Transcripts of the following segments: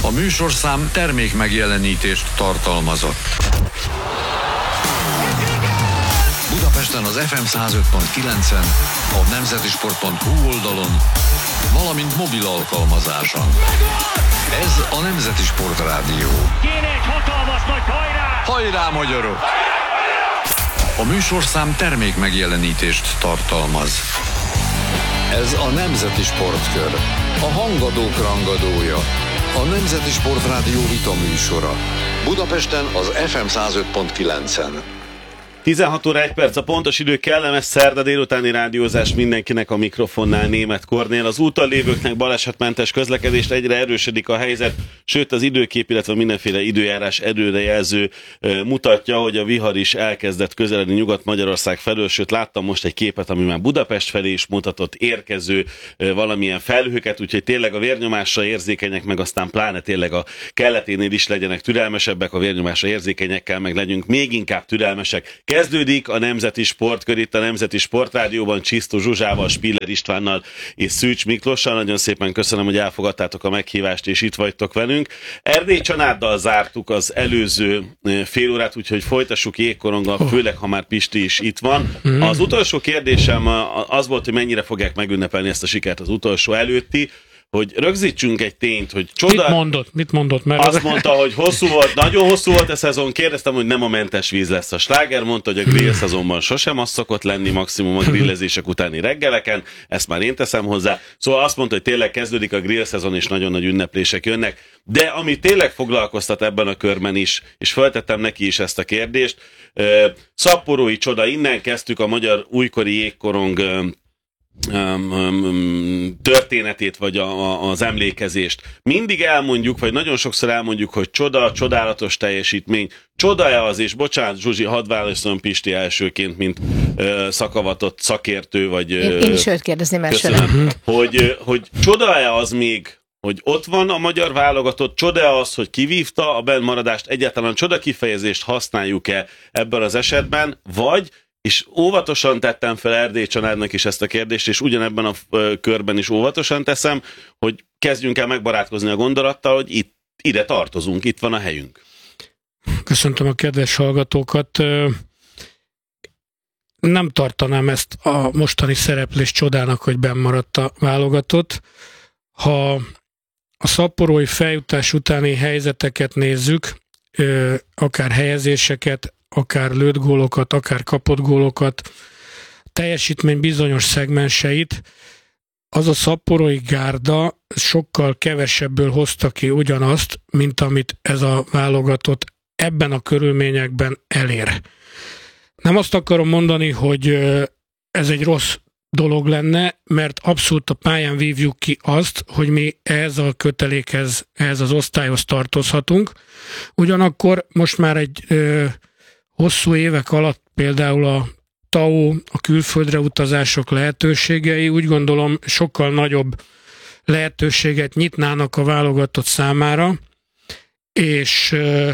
A műsorszám termék megjelenítést tartalmazott. Budapesten az FM 105.9-en, a nemzetisport.hu oldalon, valamint mobil alkalmazáson. Ez a Nemzeti Sport Rádió. Kéne egy hatalmas nagy hajrá! Hajrá, magyarok! A műsorszám termék megjelenítést tartalmaz. Ez a Nemzeti Sportkör. A hangadók rangadója. A Nemzeti Sport Rádió vita műsora. Budapesten az FM 105.9-en. 16 óra 1 perc a pontos idő, kellemes szerda délutáni rádiózás mindenkinek, a mikrofonnál Németh Kornél. Az úton lévőknek balesetmentes közlekedést, egyre erősödik a helyzet, sőt az időkép, illetve mindenféle időjárás előrejelző mutatja, hogy a vihar is elkezdett közeledni Nyugat-Magyarország felől, sőt láttam most egy képet, ami már Budapest felé is mutatott érkező valamilyen felhőket, úgyhogy tényleg a vérnyomásra érzékenyek, meg aztán pláne tényleg a kelleténél is legyenek türelmesebbek, a vérnyomásra érzékenyekkel meg legyünk még inkább türelmesek. Kezdődik a Nemzeti Sportkör itt a Nemzeti Sportrádióban, Csisztó Zsuzsával, Spiller Istvánnal és Szűcs Miklossal. Nagyon szépen köszönöm, hogy elfogadtátok a meghívást és itt vagytok velünk. Erdély Csanáddal zártuk az előző fél órát, úgyhogy folytassuk jégkoronggal, főleg ha már Pisti is itt van. Az utolsó kérdésem az volt, hogy mennyire fogják megünnepelni ezt a sikert az utolsó előtti, hogy rögzítsünk egy tényt, hogy csoda... Mit mondott? Mert azt mondta, hogy hosszú volt, nagyon hosszú volt a szezon, kérdeztem, hogy nem a mentes víz lesz a sláger, mondta, hogy a grill szezonban sosem az szokott lenni, maximum a grillezések utáni reggeleken, ezt már én teszem hozzá. Szóval azt mondta, hogy tényleg kezdődik a grill szezon, és nagyon nagy ünneplések jönnek. De ami tényleg foglalkoztat ebben a körben is, és feltettem neki is ezt a kérdést, szapporói csoda, innen kezdtük a magyar újkori jégkorong történetét, vagy az emlékezést. Mindig elmondjuk, vagy nagyon sokszor elmondjuk, hogy csoda, csodálatos teljesítmény. Csoda-e az, és bocsánat, Zsuzsi, hadd válaszolom Pisti elsőként, mint szakavatott szakértő, vagy... Én is őt kérdezném elsőre. Hogy csoda-e az még, hogy ott van a magyar válogatott, csoda az, hogy kivívta a bennmaradást, egyáltalán csoda kifejezést használjuk-e ebben az esetben, vagy, és óvatosan tettem fel Erdély Csanádnak is ezt a kérdést, és ugyanebben a körben is óvatosan teszem, hogy kezdjünk el megbarátkozni a gondolattal, hogy ide tartozunk, itt van a helyünk. Köszöntöm a kedves hallgatókat. Nem tartanám ezt a mostani szereplés csodának, hogy bennmaradt a válogatott. Ha a szapporói feljutás utáni helyzeteket nézzük, akár helyezéseket, akár lőtt gólokat, akár kapott gólokat, teljesítmény bizonyos szegmenseit, az a szapporói gárda sokkal kevesebből hozta ki ugyanazt, mint amit ez a válogatott ebben a körülményekben elér. Nem azt akarom mondani, hogy ez egy rossz dolog lenne, mert abszolút a pályán vívjuk ki azt, hogy mi ehhez a kötelékhez, ehhez az osztályhoz tartozhatunk. Ugyanakkor most már egy hosszú évek alatt például a TAO, a külföldre utazások lehetőségei úgy gondolom sokkal nagyobb lehetőséget nyitnának a válogatott számára, és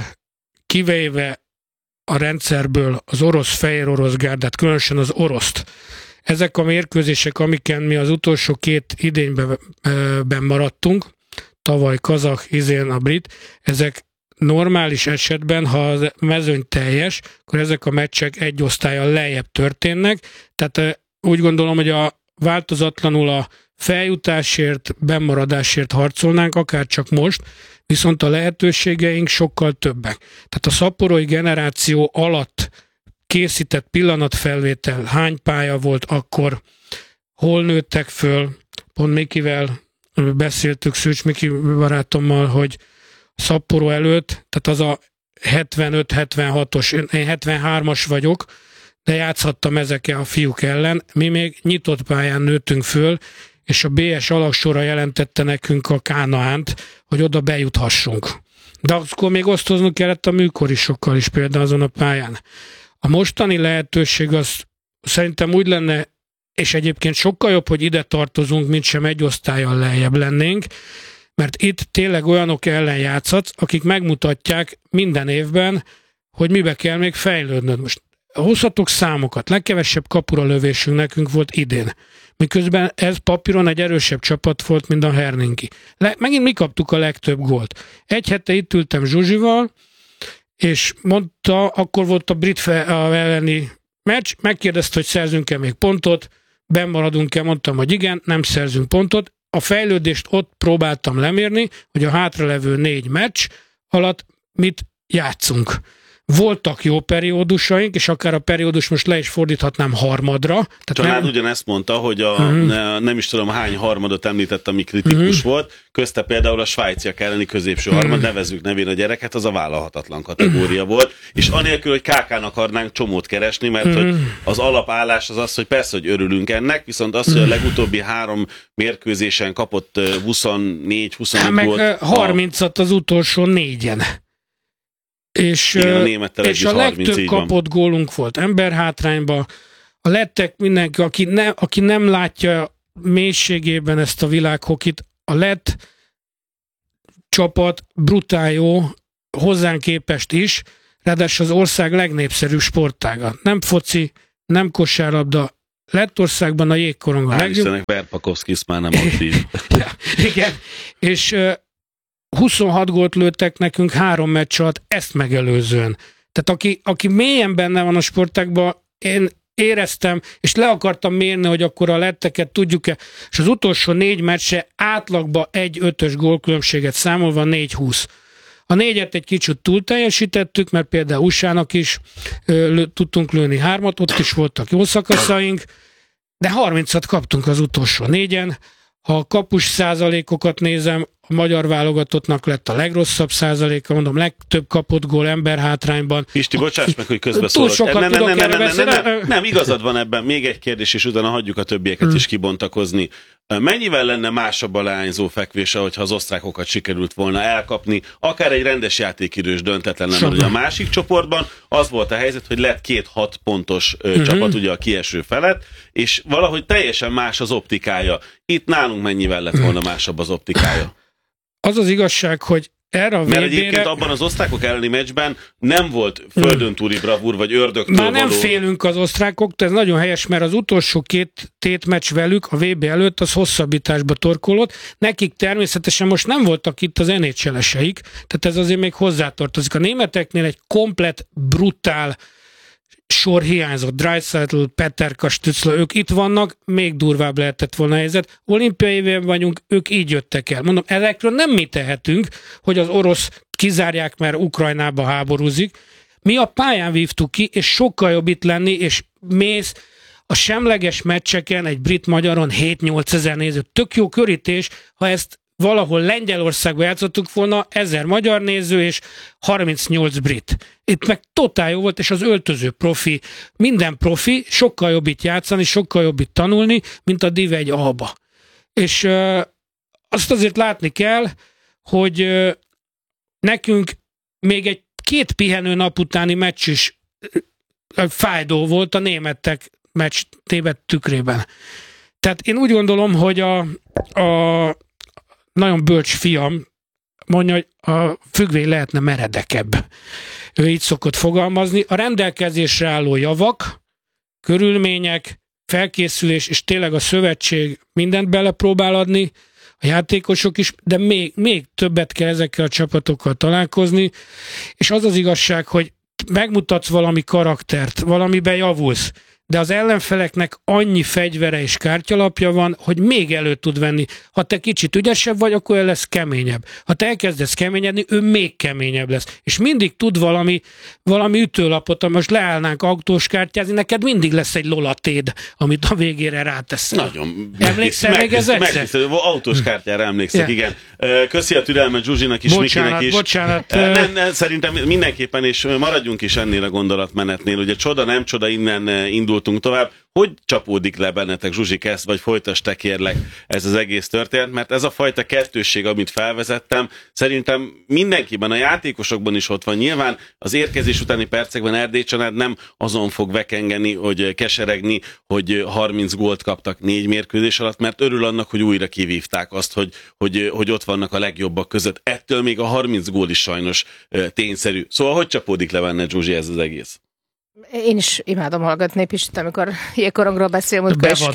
kivéve a rendszerből az fehér orosz gárdát, különösen az oroszt, ezek a mérkőzések, amiken mi az utolsó 2 idényben maradtunk, tavaly kazah, idén a brit, ezek normális esetben, ha a mezőny teljes, akkor ezek a meccsek egy osztállyal lejjebb történnek, tehát úgy gondolom, hogy változatlanul a feljutásért, bennmaradásért harcolnánk, akár csak most, viszont a lehetőségeink sokkal többek. Tehát a szapporói generáció alatt készített pillanatfelvétel, hány pálya volt akkor, hol nőttek föl, pont Mikivel beszéltük, Szűcs Miki barátommal, hogy Szapporó előtt, tehát az a 75-76-os, én 73-as vagyok, de játszhattam ezekkel a fiúk ellen. Mi még nyitott pályán nőttünk föl, és a BS alaksora jelentette nekünk a Kánaánt, hogy oda bejuthassunk. De akkor még osztoznunk kellett a műkorisokkal is például azon a pályán. A mostani lehetőség az szerintem úgy lenne, és egyébként sokkal jobb, hogy ide tartozunk, mint sem egy osztállyal lejjebb lennénk, mert itt tényleg olyanok ellen játszhatsz, akik megmutatják minden évben, hogy mibe kell még fejlődnöd. Most hozhatok számokat, legkevesebb kapura lövésünk nekünk volt idén. Miközben ez papíron egy erősebb csapat volt, mint a Herninki. Megint mi kaptuk a legtöbb gólt. Egy hete itt ültem Zsuzsival, és mondta, akkor volt a brit elleni meccs, megkérdezte, hogy szerzünk-e még pontot, benn maradunk-e, mondtam, hogy igen, nem szerzünk pontot. A fejlődést ott próbáltam lemérni, hogy a hátralevő 4 meccs alatt mit játszunk. Voltak jó periódusaink, és akár a periódus most le is fordíthatnám harmadra. Talán ugyanezt mondta, hogy nem is tudom hány harmadot említett, ami kritikus volt, közte például a svájciak elleni középső harmad, nevezzük nevén a gyereket, az a vállalhatatlan kategória volt, és anélkül, hogy KK-n akarnánk csomót keresni, mert hogy az alapállás az az, hogy persze, hogy örülünk ennek, viszont az, hogy a legutóbbi 3 mérkőzésen kapott 24-25 gólt. 30-at az utolsó 4-en. És, igen, a legtöbb kapott gólunk volt emberhátrányba. A lettek mindenki, aki nem látja mélységében ezt a világhokit, a lett csapat brutál jó, hozzánk képest is, ráadásul az ország legnépszerűbb sportága. Nem foci, nem kosárlabda, Lettországban a jégkorong a legjobb. Istenek, Verpakovszkis már nem ott így. Igen, és 26 gólt lőttek nekünk 3 meccs alatt, ezt megelőzően. Tehát aki mélyen benne van a sportágban, én éreztem, és le akartam mérni, hogy akkor a letteket tudjuk-e, és az utolsó 4 meccse átlagban 1-5-ös gólkülönbséget számolva 4-20. A 4-et egy kicsit túl teljesítettük, mert például USA-nak is tudtunk lőni 3-at, ott is voltak jó szakaszaink, de 30-at kaptunk az utolsó 4-en. Ha a kapus százalékokat nézem, a magyar válogatottnak lett a legrosszabb százaléka, mondom, legtöbb kapott gól emberhátrányban. Pisti, bocsáss meg, hogy közbeszólok. Nem, igazad van ebben. Még egy kérdés, és utána hagyjuk a többieket is kibontakozni. Mennyivel lenne másabb a leányzó fekvése, hogyha az osztrákokat sikerült volna elkapni, akár egy rendes játékidős döntetlenen, mert ugye a másik csoportban az volt a helyzet, hogy lett 2-6 pontos csapat ugye a kieső felett, és valahogy teljesen más az optikája. Itt nálunk mennyivel lett volna másabb az optikája? Az az igazság, hogy erre a VB-re... Mert egyébként abban az osztrákok elleni meccsben nem volt földöntúli bravúr, vagy ördögtől már nem félünk az osztrákoktól, ez nagyon helyes, mert az utolsó 2 tétmeccs velük a VB előtt az hosszabbításba torkolott. Nekik természetesen most nem voltak itt az NHL-eseik, tehát ez azért még hozzátartozik. A németeknél egy komplett brutál sor hiányzott. Draisaitl, Peterka, Stützle, ők itt vannak, még durvább lehetett volna a helyzet. Olimpiai évben vagyunk, ők így jöttek el. Mondom, ezekről nem mi tehetünk, hogy az orosz kizárják, mert Ukrajnába háborúzik. Mi a pályán vívtuk ki, és sokkal jobb itt lenni, és mész a semleges meccseken egy brit-magyaron 7-8 ezer néző. Tök jó körítés, ha ezt valahol Lengyelországban játszottuk volna, 1000 magyar néző és 38 brit. Itt meg totál jó volt, és az öltöző profi, minden profi, sokkal jobb itt játszani, sokkal jobb itt tanulni, mint a Div 1 A-ba. És azt azért látni kell, hogy nekünk még egy 2 pihenő nap utáni meccs is fájdó volt a németek meccs téved tükrében. Tehát én úgy gondolom, hogy a nagyon bölcs fiam mondja, hogy a függvény lehetne meredekebb. Ő így szokott fogalmazni. A rendelkezésre álló javak, körülmények, felkészülés, és tényleg a szövetség mindent belepróbál adni, a játékosok is, de még többet kell ezekkel a csapatokkal találkozni, és az az igazság, hogy megmutatsz valami karaktert, valamiben javulsz, de az ellenfeleknek annyi fegyvere és kártyalapja van, hogy még elő tud venni. Ha te kicsit ügyesebb vagy, akkor ő lesz keményebb. Ha te elkezdesz keményedni, ő még keményebb lesz. És mindig tud valami ütőlapot, ha most leállnánk autóskártyázni, neked mindig lesz egy lolatéd, amit a végére ráteszel. Nagyon. Emlékszel még ez egyszer? Autóskártyára emlékszek, igen. Köszi a türelmet Zsuzsinak is, Mikinek is. Bocsánat. Nem, szerintem mindenképpen, és maradjunk is ennél a gondolatmenetnél. Ugye csoda, nem csoda, innen indultunk tovább. Hogy csapódik le bennetek, Zsuzsi, kezd, vagy folytasd te, kérlek, ez az egész történet, mert ez a fajta kettősség, amit felvezettem, szerintem mindenkiben, a játékosokban is ott van. Nyilván az érkezés utáni percekben Erdély család nem azon fog vekengeni, hogy keseregni, hogy 30 gólt kaptak 4 mérkőzés alatt, mert örül annak, hogy újra kivívták azt, hogy ott vannak a legjobbak között. Ettől még a 30 gól is sajnos tényszerű. Szóval hogy csapódik le benned, Zsuzsi, ez az egész? Én is imádom hallgatni Pistit, amikor jégkorongról beszélünk, és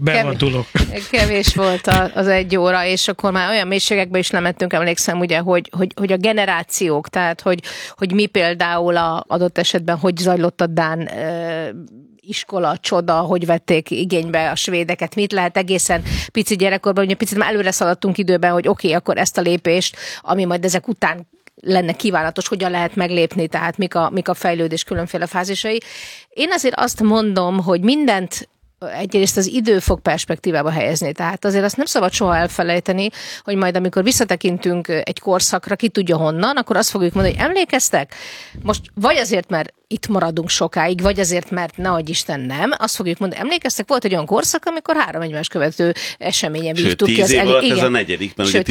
kevés volt az 1 óra, és akkor már olyan mélységekbe is lementünk, emlékszem, ugye, hogy a generációk, tehát hogy mi például adott esetben, hogy zajlott a dán iskola, csoda, hogy vették igénybe a svédeket, mit lehet egészen pici gyerekkorban, ugye picit már előre szaladtunk időben, hogy oké, akkor ezt a lépést, ami majd ezek után lenne kívánatos, hogyan lehet meglépni, tehát mik a fejlődés különféle fázisai. Én azért azt mondom, hogy mindent egyrészt az idő fog perspektívába helyezni. Tehát azért azt nem szabad soha elfelejteni, hogy majd amikor visszatekintünk egy korszakra, ki tudja honnan, akkor azt fogjuk mondani, hogy emlékeztek? Most vagy azért, mert itt maradunk sokáig, vagy azért, mert ne adj Isten nem, azt fogjuk mondani, emlékeztek, volt egy olyan korszak, amikor 3 egymást követő eseményen vívtuk ki. 10 év alatt ez a 4., mert ugye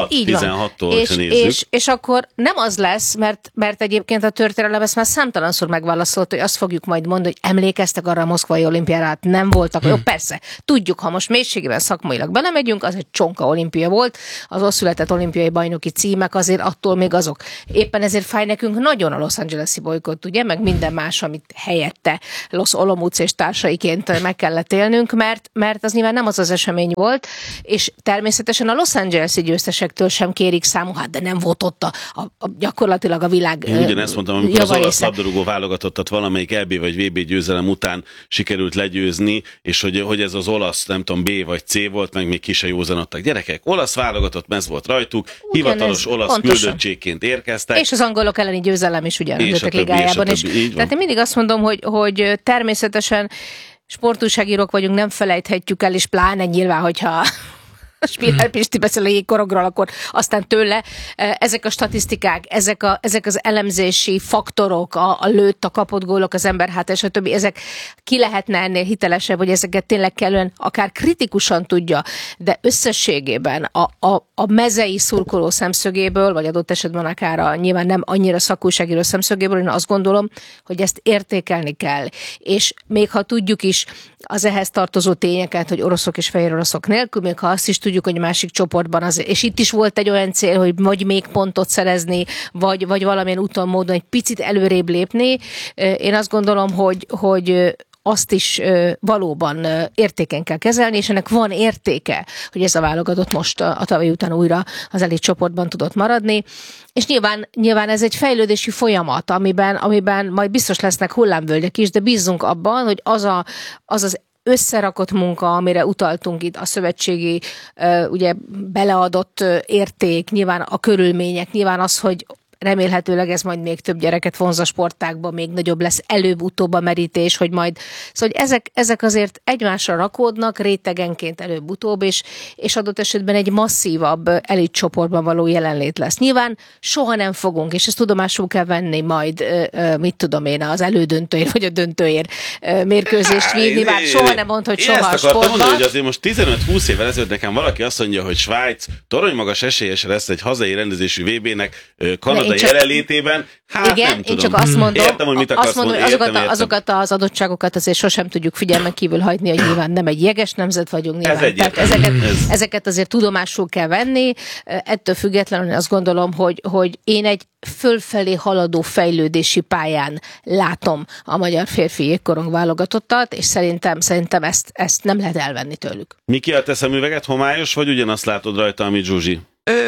16-tól nézzük. És akkor nem az lesz, mert egyébként a történelem ezt már számtalanszor megválaszolt, hogy azt fogjuk majd mondani, hogy emlékeztek arra a moszkvai olimpiára, hát nem voltak. Jó, persze, tudjuk, ha most mélységében szakmailag belemegyünk, az egy csonka olimpia volt, az ott született olimpiai bajnoki címek azért attól még azok. Éppen ezért fáj nekünk nagyon a Los Angeles-i bolykott, ugye, meg minden más, amit helyette Los Olomouc és társaiként meg kellett élnünk, mert az nyilván nem az esemény volt, és természetesen a Los Angeles-i győztesektől sem kérik számú, hát de nem volt ott gyakorlatilag a világ Én ugyanezt mondtam, amikor az olasz labdarúgó válogatottat valamelyik EB vagy VB győzelem után sikerült legyőzni, és hogy ez az olasz, nem tudom, B vagy C volt, meg még ki se józanodtak. Gyerekek, olasz válogatott mez volt rajtuk, hivatalos olasz küldöttségként érkeztek. És az angolok elleni győzelem is ugyanaz ligájában. Tehát én mindig azt mondom, hogy természetesen sportújságírók vagyunk, nem felejthetjük el, és pláne nyilván, hogyha Spiller Pisti beszél a jégkorongról, akkor aztán tőle ezek a statisztikák, ezek az elemzési faktorok, a lőtt, a kapott gólok, az ember hát és a többi, ezek ki lehetne ennél hitelesebb, hogy ezeket tényleg kellően akár kritikusan tudja, de összességében a mezei szurkoló szemszögéből, vagy adott esetben akár nyilván nem annyira szakújságíró szemszögéből, én azt gondolom, hogy ezt értékelni kell. És még ha tudjuk is az ehhez tartozó tényeket, hogy oroszok és fehér oroszok nélkül, még ha azt is tudjuk, hogy a másik csoportban és itt is volt egy olyan cél, hogy vagy még pontot szerezni, vagy valamilyen úton, módon egy picit előrébb lépni. Én azt gondolom, hogy azt is valóban értéken kell kezelni, és ennek van értéke, hogy ez a válogatott most a tavaly után újra az elit csoportban tudott maradni. És nyilván ez egy fejlődési folyamat, amiben majd biztos lesznek hullámvölgyek is, de bízzunk abban, hogy az összerakott munka, amire utaltunk itt, a szövetségi ugye beleadott érték, nyilván a körülmények, nyilván az, hogy remélhetőleg ez majd még több gyereket vonz a sportákba, még nagyobb lesz előbb-utóbb a merítés, hogy majd... Szóval hogy ezek azért egymásra rakódnak rétegenként előbb-utóbb, és adott esetben egy masszívabb elit csoportban való jelenlét lesz. Nyilván soha nem fogunk, és ezt tudomásul kell venni majd, mit tudom én, az elődöntőért, vagy a döntőért mérkőzést vívni, bár soha nem mond, hogy soha a sportban. Mondani, hogy azért most 15-20 évvel ezelőtt nekem valaki azt mondja, hogy Svájc toronymagas esélyes lesz egy hazai rendezésű VB-nek Kanada jelenlétében, hát igen, nem tudom. Én csak azt mondom, értem, hogy mit akarsz mondani. Azokat az adottságokat azért sosem tudjuk figyelmen kívül hagyni, hogy nyilván nem egy jeges nemzet vagyunk. Nyilván. Ezeket azért tudomásul kell venni. Ettől függetlenül azt gondolom, hogy én egy fölfelé haladó fejlődési pályán látom a magyar férfi jégkorong válogatottat, és szerintem ezt nem lehet elvenni tőlük. Miki, a te szemüveget homályos, vagy ugyanazt látod rajta, amit Zsuzsi?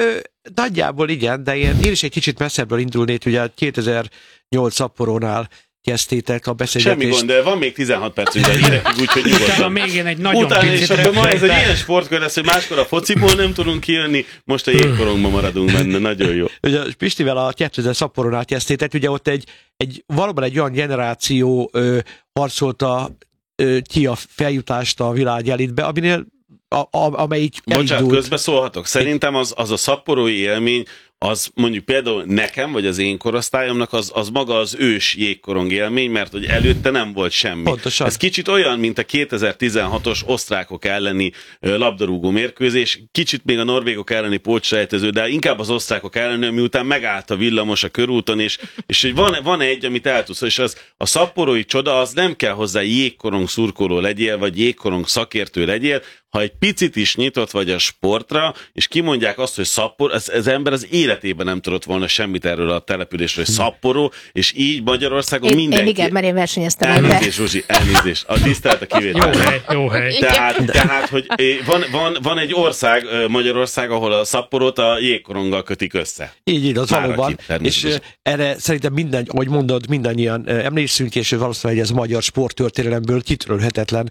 Nagyjából igen, de én is egy kicsit messzebbről indulnék, ugye 2008 Szapporónál kezdtétek a beszélgetést. Semmi gond, de van még 16 percünk, de hírekig úgy, hogy nyugodtan. Utána még én egy nagyon picit ma ez egy ilyen sportkör lesz, hogy máskor a fociból nem tudunk kijönni, most a jégkorongban maradunk benne, nagyon jó. Ugye Pistivel a 2000 Szapporónál kezdtétek, ugye ott valóban egy olyan generáció harcolta ki a feljutást a világ elitbe, aminél amelyik bocsánat, elindult. közbeszólhatok? Szerintem az a szapporói élmény, az mondjuk például nekem, vagy az én korosztályomnak az maga az ős jégkorong élmény, mert hogy előtte nem volt semmi. Pontosan. Ez kicsit olyan, mint a 2016-os osztrákok elleni labdarúgó mérkőzés, kicsit még a norvégok elleni pótsejtező, de inkább az osztrákok elleni, miután megállt a villamos a körúton, és hogy van egy, amit el tudsz, és az a szapporói csoda, az nem kell hozzá jégkorong szurkoló legyél, vagy jégkorong szakértő legyél, ha egy picit is nyitott vagy a sportra, és kimondják azt, hogy Sapporo, az ember az életében nem tudott volna semmit erről a településről, hogy Sapporo, és így Magyarországon mindenki... Én igen, mert én versenyeztem. Elnézést, Zsuzsi, elnézést. A tisztelet a kivétel. Jó hely. Tehát, hogy van egy ország, Magyarország, ahol a Sapporot a jégkoronggal kötik össze. Így, az valóban. És erre szerintem ahogy mondod, mindannyian emlékszünk, és valószínűleg ez magyar sporttörténelemből kitörölhetetlen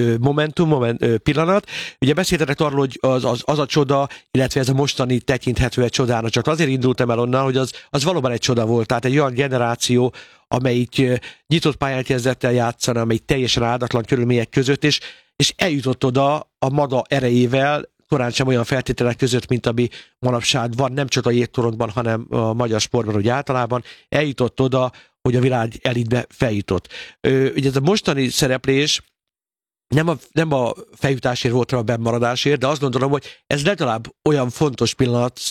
pillanat. Ugye beszéltetek arról, hogy az a csoda, illetve ez a mostani tekinthető egy csodára, csak azért indultam el onnan, hogy az valóban egy csoda volt. Tehát egy olyan generáció, amelyik nyitott pályán kezdett el játszani, amelyik teljesen áldatlan körülmények között, és eljutott oda a maga erejével, korán sem olyan feltételek között, mint ami manapság van, nem csak a jégtoronyban, hanem a magyar sportban, úgy általában, eljutott oda, hogy a világ elitbe feljutott. Ugye ez a mostani szereplés nem a feljutásért volt, hanem a bennmaradásért, de azt gondolom, hogy ez legalább olyan fontos pillanat,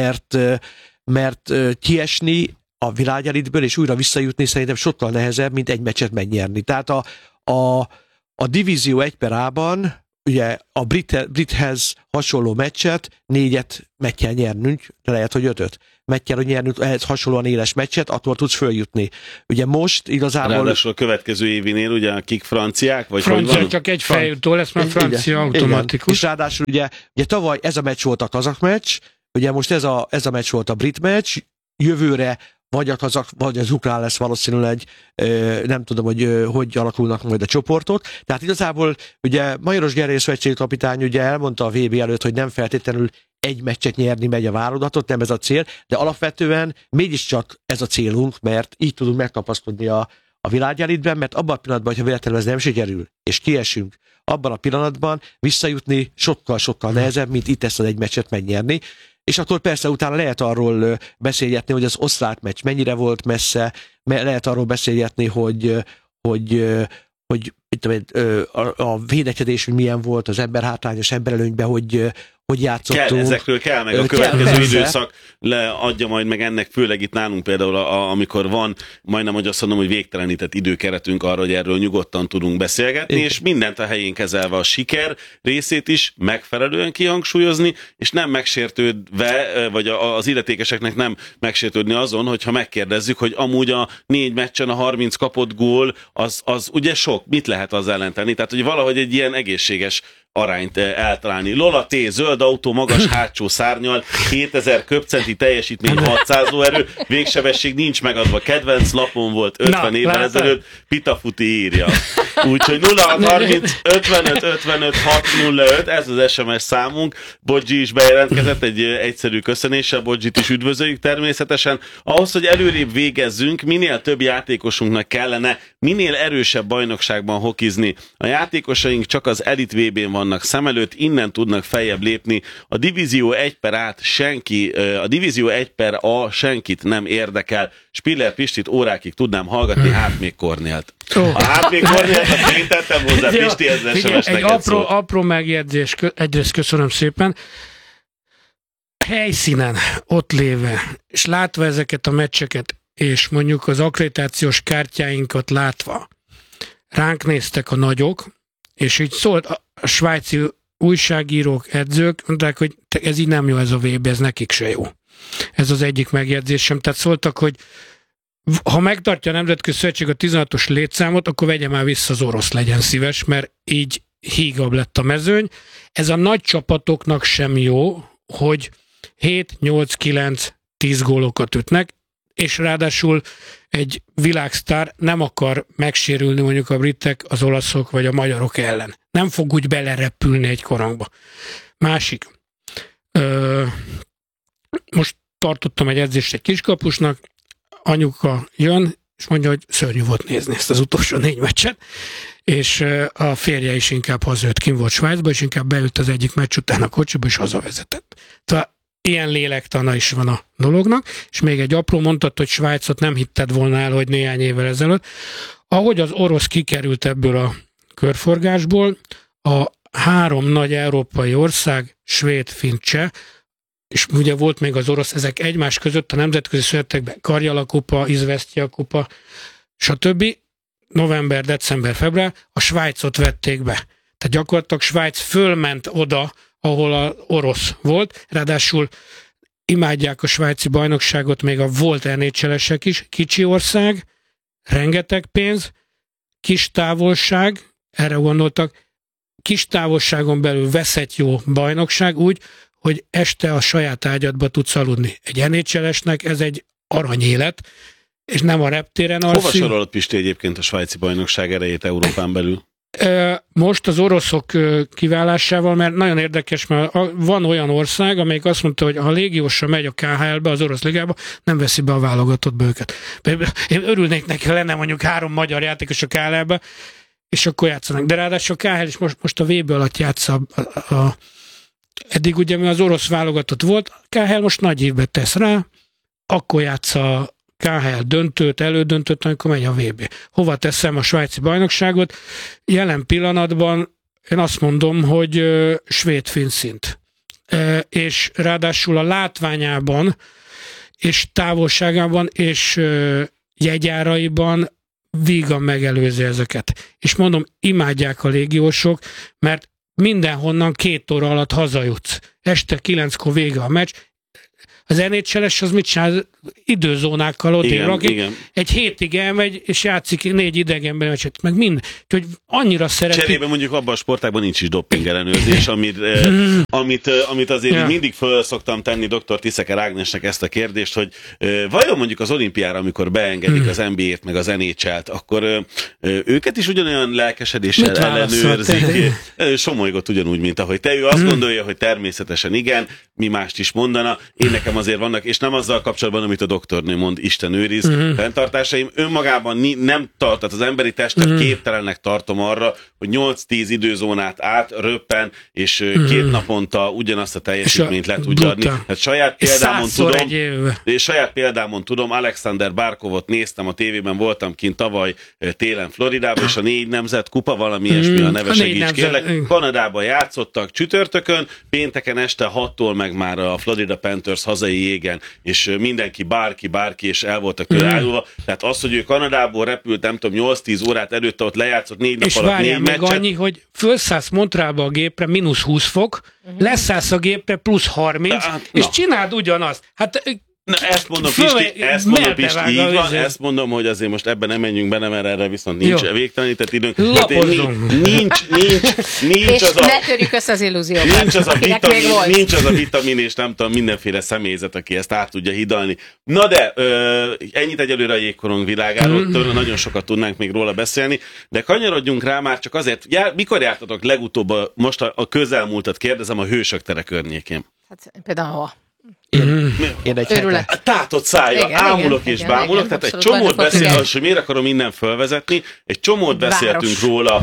mert kiesni a világelitből és újra visszajutni szerintem sokkal nehezebb, mint egy meccset megnyerni. Tehát a divízió 1/A-ban ugye a brithez hasonló meccset 4-et meg kell nyernünk, de lehet, hogy 5-öt. Meg kell nyernünk ehhez hasonlóan éles meccset, attól tudsz följutni. Ugye most igazából... Ráadásul a következő évinél ugye akik franciák? Vagy francia csak egy feljutó lesz, mert francia automatikus. És ráadásul ugye tavaly ez a meccs volt a kazak meccs, ugye most ez a meccs volt a brit meccs, jövőre vagy a kazak, vagy az ukrán lesz valószínűleg, nem tudom, hogy alakulnak majd a csoportok. Tehát igazából ugye Majoros Gergely szövetségkapitány ugye elmondta a VB előtt, hogy nem feltétlenül egy meccset nyerni megy a válogatott, nem ez a cél, de alapvetően mégiscsak ez a célunk, mert így tudunk megkapaszkodni a világelitben, mert abban a pillanatban, hogyha véletlenül ez nem sikerül, és kiesünk, abban a pillanatban visszajutni sokkal-sokkal nehezebb, mint itt ezt az egy meccset megnyerni. És akkor persze utána lehet arról beszélgetni, hogy az osztrák meccs mennyire volt messze, lehet arról beszélgetni, hogy a védekezés milyen volt, az emberhátrányos emberelőnyben, hogy játszottunk. Ezekről kell, meg a következő időszak adja majd meg ennek, főleg itt nálunk például, amikor van, majdnem, hogy azt mondom, hogy végtelenített időkeretünk arra, hogy erről nyugodtan tudunk beszélgetni, és mindent a helyén kezelve, a siker részét is megfelelően kihangsúlyozni, és nem megsértődve, vagy az illetékeseknek nem megsértődni azon, hogyha megkérdezzük, hogy amúgy a 4 meccsen a 30 kapott gól, az ugye sok, mit lehet az ellen tenni? Tehát, hogy valahogy egy ilyen egészséges arányt eltalálni. Lola T. zöld autó, magas hátsó szárnyal, 2000 köbcenti teljesítmény, 600 lóerő, végsebesség nincs megadva. Kedvenc lapon volt 50 évvel ezelőtt, Pitafuti írja. Úgyhogy 0630 55 55 605, ez az SMS számunk. Bodzsi is bejelentkezett egy egyszerű köszönéssel, Bodzsit is üdvözöljük természetesen. Ahhoz, hogy előrébb végezzünk, minél több játékosunknak kellene minél erősebb bajnokságban hokizni. A játékosaink csak az Elit VB-n vannak szem előtt, innen tudnak feljebb lépni. A divízió 1/A senkit nem érdekel. Spiller Pistit órákig tudnám hallgatni, hát még Kornélt. Hát még Kornélt, azt én tettem hozzá, Pisti, ez SMS egy apró megjegyzés, egyrészt köszönöm szépen. Helyszínen ott léve, és látva ezeket a meccseket, és mondjuk az akkreditációs kártyáinkat látva, ránk néztek a nagyok, és így szólt a svájci újságírók, edzők, mondták, hogy ez így nem jó, ez a VB, ez nekik se jó. Ez az egyik megjegyzésem. Tehát szóltak, hogy ha megtartja a Nemzetközi Szövetség a 16-os létszámot, akkor vegye már vissza az orosz, legyen szíves, mert így hígabb lett a mezőny. Ez a nagy csapatoknak sem jó, hogy 7, 8, 9, 10 gólokat ütnek, és ráadásul egy világsztár nem akar megsérülni mondjuk a britek, az olaszok vagy a magyarok ellen. Nem fog úgy belerepülni egy korongba. Másik. Most tartottam egy edzést egy kiskapusnak, anyuka jön, és mondja, hogy szörnyű volt nézni ezt az utolsó 4 meccset, és a férje is inkább hazajött, kim volt Svájcba, és inkább beült az egyik meccs után a kocsiba, és hazavezetett. Tehát ilyen lélektana is van a dolognak, és még egy apró mondat, hogy Svájcot nem hitted volna el, hogy néhány évvel ezelőtt. Ahogy az orosz kikerült ebből a körforgásból, a 3 nagy európai ország, svéd, finn, cseh, és ugye volt még az orosz, ezek egymás között a nemzetközi szövetekben Karjala kupa, Izvesztija kupa, stb. November, december, február, a Svájcot vették be. Tehát gyakorlatilag Svájc fölment oda, ahol az orosz volt, ráadásul imádják a svájci bajnokságot még a volt NHL-esek is, kicsi ország, rengeteg pénz, kis távolság, erre gondoltak, kis távolságon belül vesz egy jó bajnokság úgy, hogy este a saját ágyadba tudsz aludni. Egy NHL-esnek ez egy aranyélet, és nem a reptéren alszik. Hova sorolod, Pisti, egyébként a svájci bajnokság erejét Európán belül? Most az oroszok kiválásával, mert nagyon érdekes, mert van olyan ország, amelyik azt mondta, hogy ha a légiósra megy a KHL-be, az orosz ligába, nem veszi be a válogatottba őket. Én örülnék neki, ha lenne mondjuk 3 magyar játékos a KHL-be, és akkor játszanak. De ráadásul a KHL is most a VB alatt játsza eddig ugye mi az orosz válogatott volt, a KHL most nagy évbe tesz rá, akkor játsza KHL döntőt, elődöntőt, amikor megy a VB. Hova teszem a svájci bajnokságot? Jelen pillanatban én azt mondom, hogy svéd-finn szint. És ráadásul a látványában, és távolságában, és jegyáraiban vígan megelőzi ezeket. És mondom, imádják a légiósok, mert mindenhonnan 2 óra alatt hazajutsz. Este 9-kor vége a meccs. Az NHL-es az mit csinál? Időzónákkal odébb rakik. Egy hétig elmegy, és játszik 4 idegenben meccset, meg mind. Úgyhogy annyira szeretik. Cserében mondjuk abban a sportágban nincs is dopping ellenőrzés, amit azért mindig föl szoktam tenni dr. Tiszeker Ágnesnek ezt a kérdést, hogy vajon mondjuk az olimpiára, amikor beengedik az NBA-t, meg az NHL-t, akkor őket is ugyanolyan lelkesedéssel ellenőrzik. Somolygott ugyanúgy, mint ahogy te. Ő azt gondolja, hogy természetesen igen, mi mást is mondana. Én nekem azért vannak, és nem azzal kapcsolatban, amit a doktornő mond, Isten őriz, fenntartásaim. Önmagában nem tartat, az emberi testet képtelennek tartom arra, hogy 8-10 időzónát átröppen, és 2 naponta ugyanazt a teljesítményt le tudja adni. Hát saját példámon tudom, Alexander Barkovot néztem a tévében, voltam kint tavaly télen Floridában, és a 4 nemzetkupa, valami ilyesmi a neve, segíts kérlek. Kanadában játszottak csütörtökön, pénteken este 6-tól meg már a Florida Panthers hazai jégen, és mindenki, bárki, és el voltak tőle állulva. Tehát az, hogy ő Kanadából repült, nem tudom, 8-10 órát előtte ott lejátszott 4 nap alatt 4 meccset. És annyi, hogy fölszállsz Montrealba a gépre, -20 fok, leszállsz a gépre, +30, és csináld ugyanazt. Hát na, ezt mondom, Pisti, így van, ezt mondom, hogy azért most ebben nem menjünk bele, mert erre viszont nincs végtelenített időnk. Nincs és az ne törjük össze az illúziókat. Nincs az a vitamin, és nem tudom, mindenféle személyzet, aki ezt át tudja hidalni. Na de, ennyit egyelőre a jégkorong világáról, nagyon sokat tudnánk még róla beszélni, de kanyarodjunk rá már csak azért, mikor jártatok legutóbb, most a közelmúltat kérdezem, a Hősök tere környékén? Hát például hova? Én egy hete. Tátott szája, ámulok és bámulok, tehát egy csomót beszélünk, hogy miért akarom innen felvezetni, egy csomót beszéltünk róla,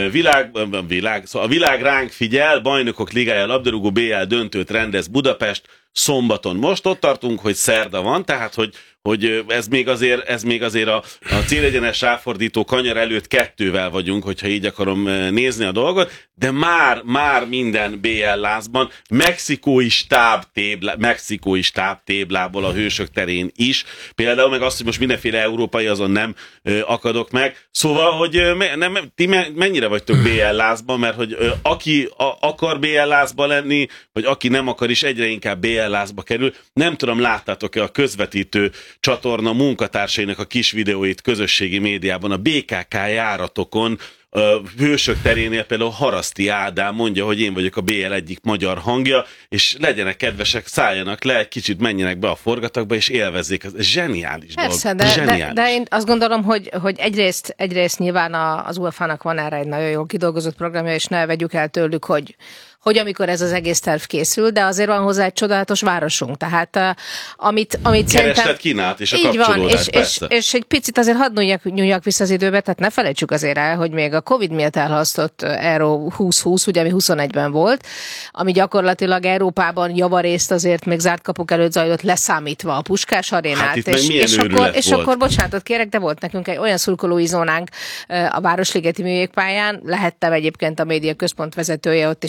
a világ ránk figyel, Bajnokok Ligája labdarúgó BL döntőt rendez Budapest szombaton. Most ott tartunk, hogy szerda van, tehát hogy ez még azért a célegyenes ráfordító kanyar előtt 2-vel vagyunk, hogyha így akarom nézni a dolgot, de már minden BL lázban, mexikói stábtéblából a Hősök terén is, például meg azt, hogy most mindenféle európai azon nem akadok meg. Szóval, hogy ti mennyire vagytok BL lázban, mert hogy aki akar BL lázba lenni, vagy aki nem akar is, egyre inkább BL lázba kerül. Nem tudom, láttátok-e a közvetítő csatorna munkatársainak a kis videóit közösségi médiában, a BKK járatokon, a Hősök terénél például Haraszti Ádám mondja, hogy én vagyok a BL egyik magyar hangja, és legyenek kedvesek, szálljanak le, egy kicsit menjenek be a forgatagba, és élvezzék. Ez zseniális Persze, dolog. De én azt gondolom, hogy egyrészt nyilván az UEFA-nak van erre egy nagyon jól kidolgozott programja, és ne vegyük el tőlük, hogy amikor ez az egész terv készül, de azért van hozzá egy csodálatos városunk. Tehát amit kereslet kínált, és a kapcsolódás, persze. És egy picit azért hadd nyúljak vissza az időbe, tehát ne felejtsük azért el, hogy még a Covid miatt elhalasztott Euro 2020, ugye ami 21-ben volt, ami gyakorlatilag Európában javarészt azért még zárt kapuk előtt zajlott, leszámítva a Puskás arénát. Hát és akkor bocsánatot kérek, de volt nekünk egy olyan szurkolói zónánk a Városligeti műjégpályán, lehettem egyébként a média központ vezetője ott, és én emlékszem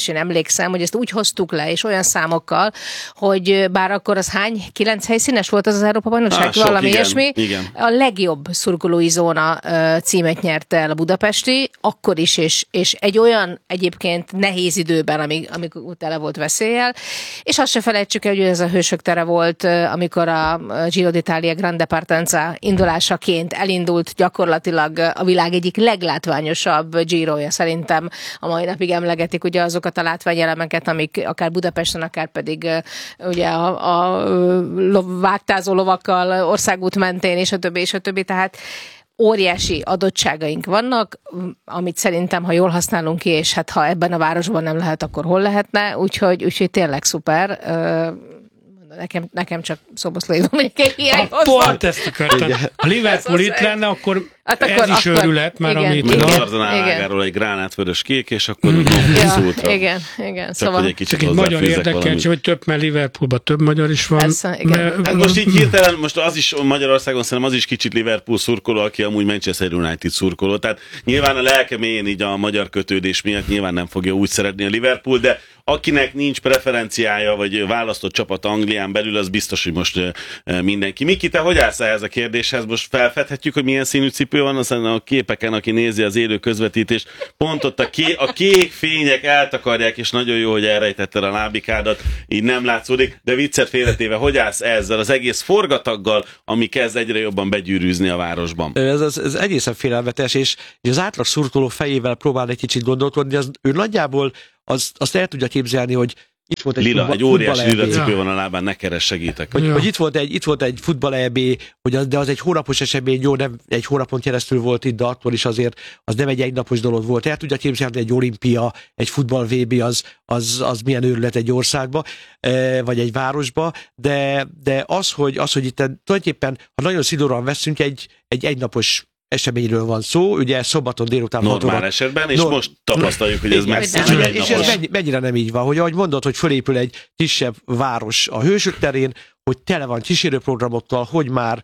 emlékszem, hogy ezt úgy hoztuk le, és olyan számokkal, hogy bár akkor az 9 helyszínes volt az Európa-bajnokság, valami ilyesmi. Igen. A legjobb szurkolói zóna címet nyerte el a budapesti, akkor is, és egy olyan egyébként nehéz időben, amikor tele volt veszéllyel, és azt se felejtsük el, hogy ez a hősök tere volt, amikor a Giro d'Italia Grande Partenza indulásaként elindult gyakorlatilag a világ egyik leglátványosabb Giroja, szerintem a mai napig emlegetik ugye azokat a látványelemeket, amik akár Budapesten, akár pedig ugye a vágtázó lovakkal országút mentén, és a többi, tehát óriási adottságaink vannak, amit szerintem, ha jól használunk ki, és hát ha ebben a városban nem lehet, akkor hol lehetne, úgyhogy tényleg szuper. Nekem csak Szoboszlai Dominik hiányozva. Pont ezt akartam. Ha Liverpool itt lenne, akkor ez is őrület, már igen, amit... Meg Dardanellágáról egy gránát-vörös kék, és akkor szútra. Igen. Szóval egy kicsit magyar érdekeltség, hogy mert Liverpoolban több magyar is van. Persze, igen. Hát most így hirtelen, most az is Magyarországon szerintem az is kicsit Liverpool szurkoló, aki amúgy Manchester United szurkoló. Tehát nyilván a lelke mélyén így a magyar kötődés miatt nyilván nem fogja úgy szeretni a Liverpool, de akinek nincs preferenciája, vagy választott csapat Anglián belül, az biztos, hogy most mindenki. Miki, te hogy állsz ehhez a kérdéshez? Most felfedhetjük, hogy milyen színű cipő van, aztán a képeken, aki nézi az élő közvetítést, pont ott a kék fények eltakarják, és nagyon jó, hogy elrejtetted a lábikádat, így nem látszódik, de viccet félretéve, hogy állsz ezzel az egész forgataggal, ami kezd egyre jobban begyűrűzni a városban? Ez egészen félelmetes, és az átlag szurkoló fejével próbál egy kicsit gondolkodni, ő nagyjából azt el tudja képzelni, hogy itt volt egy óriási lila cipő van a lábán, ne keres, segítek. Hogy itt volt egy futball EB, de az egy hónapos esemény, jó, nem egy hónapon keresztül volt itt, de akkor is azért az nem egy egynapos dolog volt. El tudja képzelni, egy olimpia, egy futball VB az milyen őrület egy országba, vagy egy városba, de az, hogy itt tulajdonképpen, ha nagyon szigorúan veszünk, egy egynapos eseményről van szó, ugye szombaton délután normál esetben, és most tapasztaljuk, hogy ez messze. És ez mennyire nem így van, hogy ahogy mondod, hogy fölépül egy kisebb város a Hősök terén, hogy tele van kísérőprogramokkal, hogy már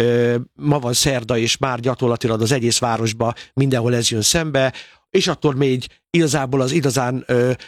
ma van szerda, és már gyakorlatilag az egész városba mindenhol ez jön szembe, és akkor még igazából az igazán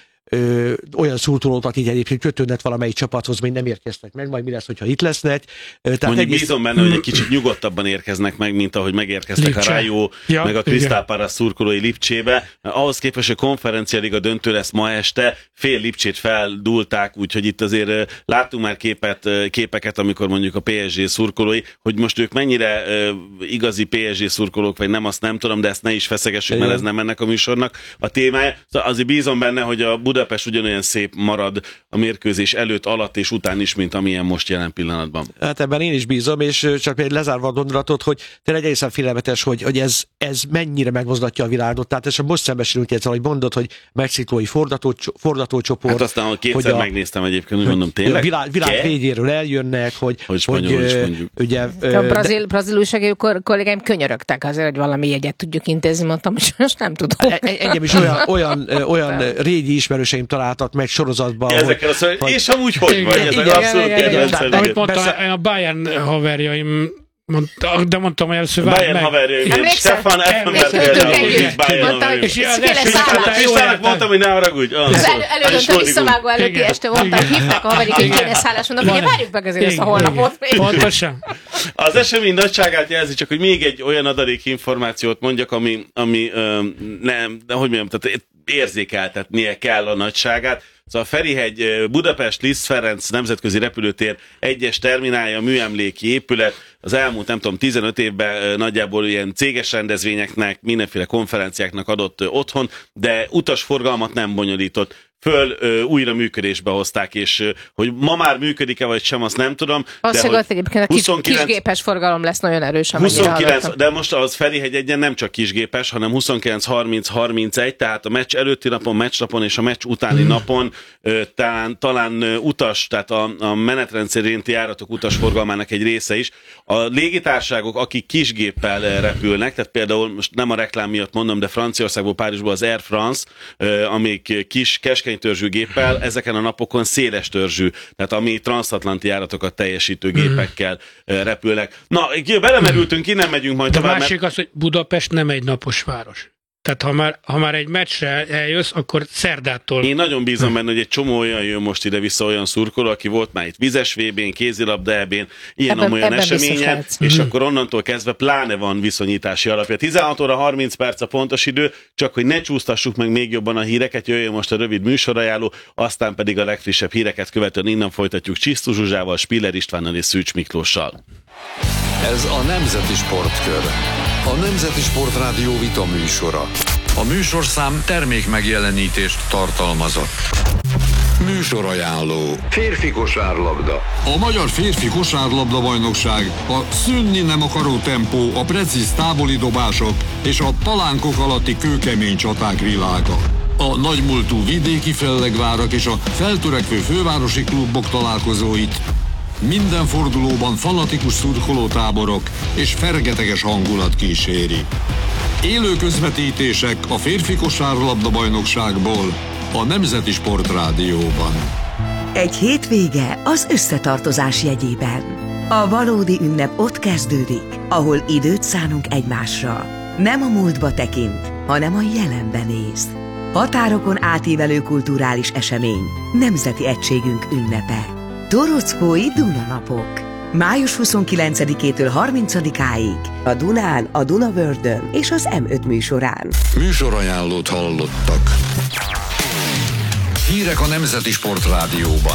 olyan szurkolók, akik egyébként kötődnek valamelyik csapathoz, még nem érkeztek meg, majd mi lesz, hogyha itt lesznek. Tehát mondjuk bízom benne, hogy egy kicsit nyugodtabban érkeznek meg, mint ahogy megérkeztek Lipcse. A Rájó, meg a Crystal Palace szurkolói Lipcsébe. Ahhoz képest, hogy Konferencia Liga döntő lesz ma este, fél Lipcsét feldúlták, úgyhogy itt azért láttunk már képeket, amikor mondjuk a PSG szurkolói, hogy most ők mennyire igazi PSG szurkolók, vagy nem, azt nem tudom, de ezt ne is feszegessük, mert ez nem ennek a műsornak a témája. Szóval azért bízom benne, hogy a Budapest ugyanolyan szép marad a mérkőzés előtt, alatt és után is, mint amilyen most jelen pillanatban. Hát ebben én is bízom, és csak még lezárva a gondolatot, hogy tényleg egészen félelmetes, hogy ez mennyire megmozgatja a világot. Tehát és most szembesülünk ezzel, hogy mondod, hogy mexikói fordatócsoport. Hát aztán, hogy kétszer megnéztem egyébként, úgy mondom, tényleg. Világ végéről eljönnek, hogy ugye... A brazil újságíró kollégáim könyörögtek azért, hogy valami jegyet tudjuk intézni, mondtam, hogy most nem tudom. Engem is olyan régi ismerőseim találtak meg sorozatban. Ezekkel és amúgy hogy vagy? Ezek abszolút amit mondtam, a Bayern haverjaim, de mondtam, hogy először Bayern haverjaim, Stefan Effenberg, Bayern és Krisztának mondtam, hogy ne haragudj. Az elődöntő visszavágó előtti este voltam, hívták a haverik, hogy kéne szállás, mondom, hogy várjuk meg azért ezt a holnapot. Pontosan. Az esemény nagyságát jelzi, csak hogy még egy olyan adalék információt mondjak, ami nem, de hogy mondjam, tehát érzékeltetnie kell a nagyságát. Szóval a Ferihegy Budapest Liszt Ferenc nemzetközi repülőtér egyes terminálja, műemléki épület, az elmúlt, nem tudom, 15 évben nagyjából ilyen céges rendezvényeknek, mindenféle konferenciáknak adott otthon, de utasforgalmat nem bonyolított. Újra működésbe hozták, és hogy ma már működik-e vagy sem, azt nem tudom. Valószínűleg egyébként a kisgépes forgalom lesz nagyon erős, amennyire 29, de most az Ferihegy egyen nem csak kisgépes, hanem 29-30-31, tehát a meccs előtti napon, meccsnapon és a meccs utáni napon talán utas, tehát a menetrend szerinti járatok utasforgalmának egy része is. A légitársaságok, akik kisgéppel repülnek, tehát például most nem a reklám miatt mondom, de Franciaországból, Párizsból az Air France, amik keskeny törzsű géppel, ezeken a napokon széles törzsű, tehát ami transatlanti járatokat teljesítő gépekkel repülnek. Na, belemerültünk, innen megyünk majd de tovább. A másik az, hogy Budapest nem egy napos város. Tehát ha már egy meccsre eljössz, akkor szerdától. Én nagyon bízom benne, hogy egy csomó olyan jön most ide-vissza, olyan szurkoló, aki volt már itt vizes VB-n, kézilabda EB-n, ilyen-olyan eseményen, és akkor onnantól kezdve pláne van viszonyítási alapja. 16 óra 30 perc a pontos idő, csak hogy ne csúsztassuk meg még jobban a híreket, jöjjön most a rövid műsorajánló, aztán pedig a legfrissebb híreket követően innen folytatjuk Csisztus Zsuzsával, Spiller Istvánnal és Szűcs Miklóssal. Ez a Nemzeti Sportkör. A Nemzeti Sportrádió vita műsora. A műsorszám termék megjelenítést tartalmazott. Műsorajánló. Férfi kosárlabda. A Magyar Férfi Kosárlabda Bajnokság a szűnni nem akaró tempó, a precíz távolidobások és a palánkok alatti kőkemény csaták világa. A nagymúltú vidéki fellegvárak és a feltörekvő fővárosi klubok találkozóit minden fordulóban fanatikus szurkolótáborok és fergeteges hangulat kíséri. Élő közvetítések a férfi kosárlabda bajnokságból a Nemzeti Sportrádióban. Egy hétvége az összetartozás jegyében. A valódi ünnep ott kezdődik, ahol időt szánunk egymásra. Nem a múltba tekint, hanem a jelenbe néz. Határokon átívelő kulturális esemény, nemzeti egységünk ünnepe. Torockói Dunanapok. Május 29-től 30-áig a Dunán, a Dunavördön és az M5 műsorán. Műsorajánlót hallottak. Hírek a Nemzeti Sportrádióban.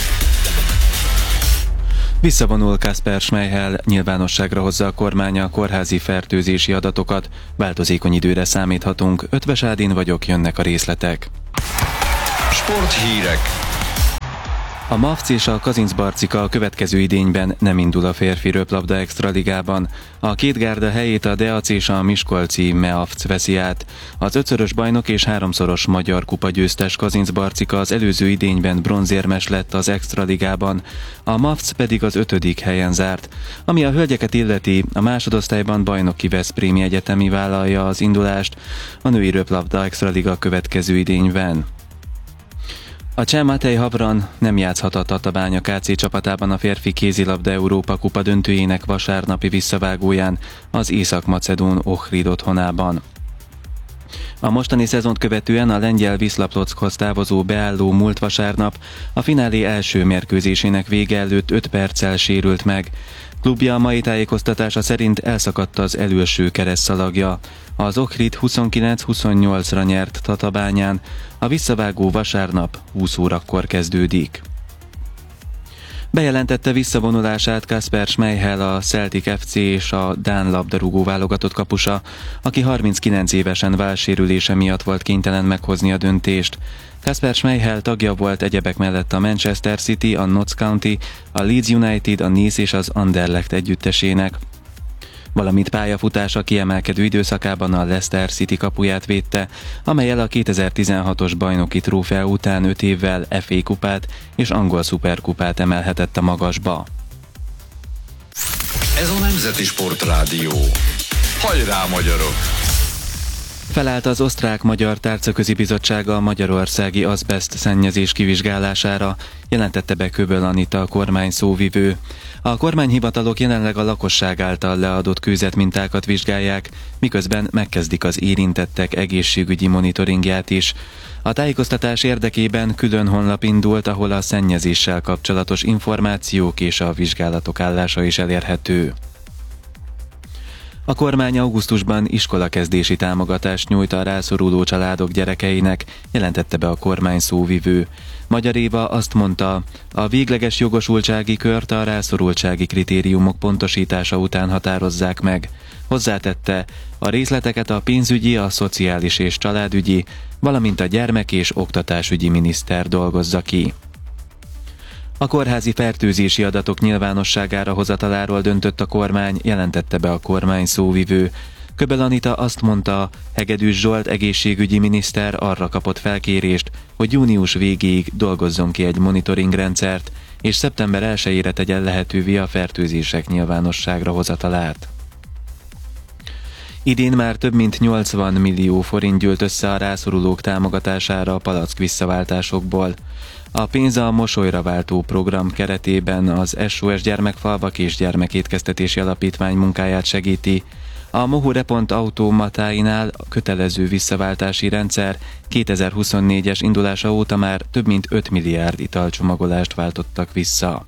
Visszavonul Kasper Schmeichel, nyilvánosságra hozza a kormány a kórházi fertőzési adatokat. Változékony időre számíthatunk. Ötvös Ádin vagyok, jönnek a részletek. Sporthírek. A MAFC és a Kazincbarcika a következő idényben nem indul a férfi röplabda extraligában. A két gárda helyét a Deac és a miskolci MEAFC veszi át. Az 5-szörös bajnok és 3-szoros magyar kupa győztes Kazincbarcika az előző idényben bronzérmes lett az extraligában, a MAFC pedig az 5. helyen zárt. Ami a hölgyeket illeti, a másodosztályban bajnoki Veszprémi Egyetemi vállalja az indulást, a női röplabda extraliga következő idényben. A cseh Matej Havran nem játszhat a Tatabánya KC csapatában a férfi kézilabda Európa kupa döntőjének vasárnapi visszavágóján az észak-macedón Ohrid otthonában. A mostani szezont követően a lengyel Wisla Plockhoz távozó beálló múlt vasárnap a finálé első mérkőzésének vége előtt 5 perccel sérült meg. Klubja a mai tájékoztatása szerint elszakadt az előső keresztszalagja. Az Ohrid 29-28-ra nyert Tatabányán, a visszavágó vasárnap 20 órakor kezdődik. Bejelentette visszavonulását Kasper Schmeichel, a Celtic FC és a dán labdarúgó válogatott kapusa, aki 39 évesen válsérülése miatt volt kénytelen meghozni a döntést. Kasper Schmeichel tagja volt egyebek mellett a Manchester City, a Notts County, a Leeds United, a Nice és az Anderlecht együttesének. Valamint pályafutása kiemelkedő időszakában a Leicester City kapuját védte, amellyel a 2016-os bajnoki trófea után 5 évvel FA kupát és angol szuperkupát emelhetett a magasba. Ez a Nemzeti Sportrádió. Hajrá, magyarok! Felállt az Osztrák-Magyar Tárcaközi Bizottsága a magyarországi azbeszt szennyezés kivizsgálására, jelentette be Köböl Anita, a kormány szóvivő. A kormányhivatalok jelenleg a lakosság által leadott kőzetmintákat vizsgálják, miközben megkezdik az érintettek egészségügyi monitoringját is. A tájékoztatás érdekében külön honlap indult, ahol a szennyezéssel kapcsolatos információk és a vizsgálatok állása is elérhető. A kormány augusztusban iskolakezdési támogatást nyújt a rászoruló családok gyerekeinek, jelentette be a kormány szóvivő. Magyar Éva azt mondta, a végleges jogosultsági kört a rászorultsági kritériumok pontosítása után határozzák meg. Hozzátette, a részleteket a pénzügyi, a szociális és családügyi, valamint a gyermek- és oktatásügyi miniszter dolgozza ki. A kórházi fertőzési adatok nyilvánosságára hozataláról döntött a kormány, jelentette be a kormány szóvivő. Köböl Anita azt mondta, Hegedűs Zsolt egészségügyi miniszter arra kapott felkérést, hogy június végéig dolgozzon ki egy monitoringrendszert, és szeptember 1-ére tegyen lehetővé a fertőzések nyilvánosságra hozatalát. Idén már több mint 80 millió forint gyűlt össze a rászorulók támogatására a palack visszaváltásokból. A pénz a Mosolyra váltó program keretében az SOS Gyermekfalvak és Gyermekétkeztetési Alapítvány munkáját segíti. A Mohu Repont automatáinál a kötelező visszaváltási rendszer 2024-es indulása óta már több mint 5 milliárd italcsomagolást váltottak vissza.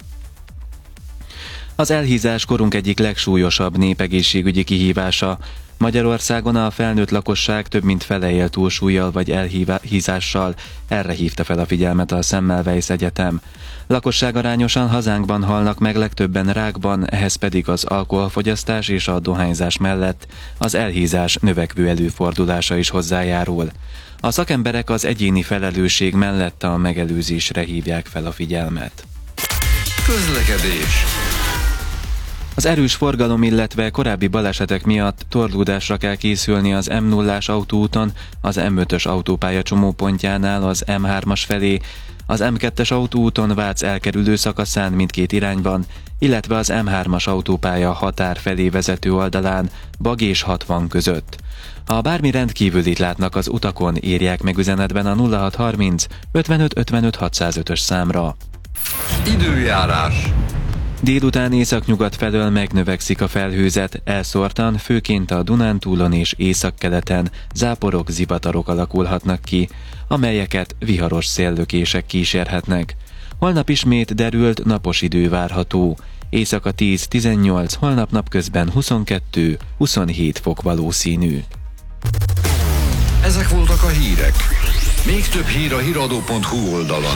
Az elhízás korunk egyik legsúlyosabb népegészségügyi kihívása. Magyarországon a felnőtt lakosság több mint fele él túlsúllyal vagy elhízással, erre hívta fel a figyelmet a Semmelweis Egyetem. Lakosságarányosan hazánkban halnak meg legtöbben rákban, ehhez pedig az alkoholfogyasztás és a dohányzás mellett az elhízás növekvő előfordulása is hozzájárul. A szakemberek az egyéni felelősség mellett a megelőzésre hívják fel a figyelmet. Közlekedés. Az erős forgalom, illetve korábbi balesetek miatt torlódásra kell készülni az M0-ás autóúton, az M5-ös autópálya csomópontjánál az M3-as felé, az M2-es autóúton Vác elkerülő szakaszán mindkét irányban, illetve az M3-as autópálya határ felé vezető oldalán Bag és 60 között. Ha bármi rendkívülit látnak az utakon, írják meg üzenetben a 0630 55 55 605-ös számra. Időjárás. Délután északnyugat felől megnövekszik a felhőzet, elszórtan, főként a Dunántúlon és északkeleten záporok, zivatarok alakulhatnak ki, amelyeket viharos széllökések kísérhetnek. Holnap ismét derült, napos idő várható. Éjszaka 10-18, holnap napközben 22-27 fok valószínű. Ezek voltak a hírek. Még több hír a hiradó.hu oldalon.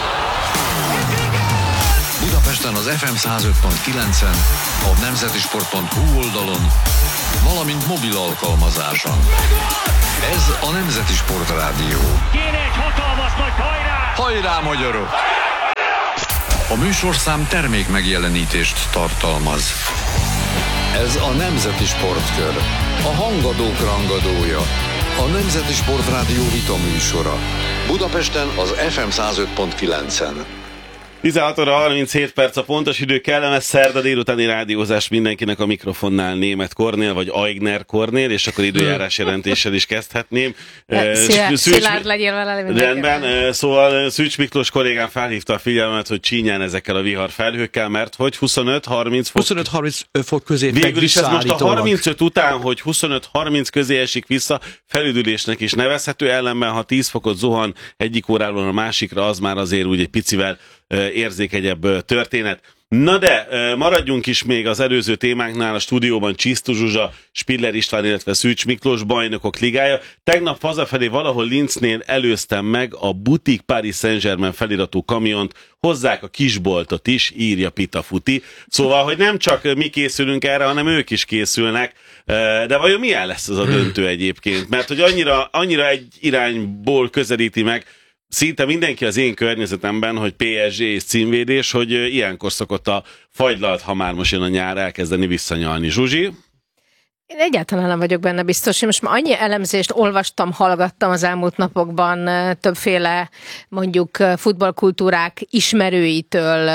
Budapesten az FM 105.9-en, a nemzetisport.hu oldalon, valamint mobil alkalmazáson. Ez a Nemzeti Sport Rádió. Kéne egy hatalmas nagy hajrá! Hajrá, magyarok! A műsorszám termék megjelenítést tartalmaz. Ez a Nemzeti Sportkör, a hangadók rangadója, a Nemzeti Sport Rádió vita műsora. Budapesten az FM 105.9-en. 16 óra 37 perc a pontos idő, kellemes szerda délutáni rádiózás mindenkinek a mikrofonnál Németh Kornél, vagy Aigner Kornél, és akkor időjárás jelentéssel is kezdhetném. Szilárd legyél vele. Rendben, szóval Szűcs Miklós kollégám felhívta a figyelmet, hogy csínyán ezekkel a vihar felhőkkel, mert hogy 25-30 fok. 25-30 fok közé végül is ez most a 35 után, hogy 25-30 közé esik vissza, felüdülésnek is nevezhető, ellenben ha 10 fokot zuhan egyik óráról a másikra, az már azért úgy egy picivel érzékenyebb történet. Na de, maradjunk is még az előző témánknál, a stúdióban Csisztu Zsuzsa, Spiller István, illetve Szűcs Miklós, Bajnokok Ligája. Tegnap hazafelé valahol Linznél előztem meg a Boutique Paris Saint-Germain feliratú kamiont, hozzák a kisboltot is, írja Pita Futi. Szóval, hogy nem csak mi készülünk erre, hanem ők is készülnek. De vajon milyen lesz ez a döntő egyébként? Mert hogy annyira egy irányból közelíti meg szinte mindenki az én környezetemben, hogy PSG és címvédés, hogy ilyenkor szokott a fagylalt, ha már most jön a nyár, elkezdeni visszanyalni. Zsuzsi? Én egyáltalán nem vagyok benne biztos. Én most már annyi elemzést olvastam, hallgattam az elmúlt napokban többféle mondjuk futballkultúrák ismerőitől,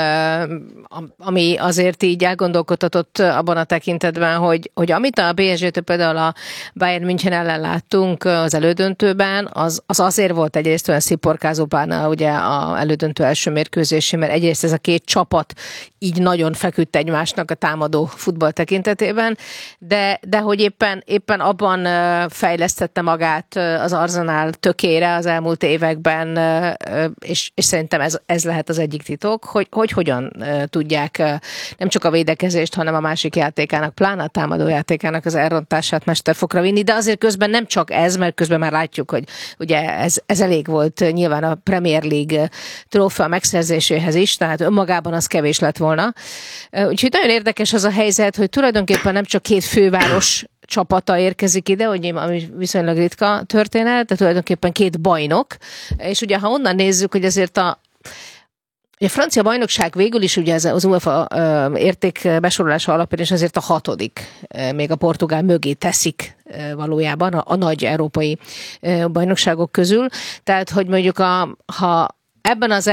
ami azért így elgondolkodtatott abban a tekintetben, hogy amit a PSG-től például a Bayern München ellen láttunk az elődöntőben, az azért volt egyrészt olyan sziporkázó párna ugye az elődöntő első mérkőzésén, mert egyrészt ez a két csapat így nagyon feküdt egymásnak a támadó futball tekintetében, de hogy éppen abban fejlesztette magát az Arsenal tökére az elmúlt években, és szerintem ez lehet az egyik titok, hogy hogyan tudják nem csak a védekezést, hanem a másik játékának, pláne a támadó játékának az elrontását mesterfokra vinni, de azért közben nem csak ez, mert közben már látjuk, hogy ugye ez elég volt nyilván a Premier League trófea megszerzéséhez is, tehát önmagában az kevés lett volna. Úgyhogy nagyon érdekes az a helyzet, hogy tulajdonképpen nem csak két főváros csapata érkezik ide, ami viszonylag ritka történet, de tulajdonképpen két bajnok, és ugye ha onnan nézzük, hogy azért a francia bajnokság végül is ugye az UEFA értékbesorolása alapján is azért a 6. még a portugál mögé teszik valójában a nagy európai bajnokságok közül, tehát hogy mondjuk ha ebben az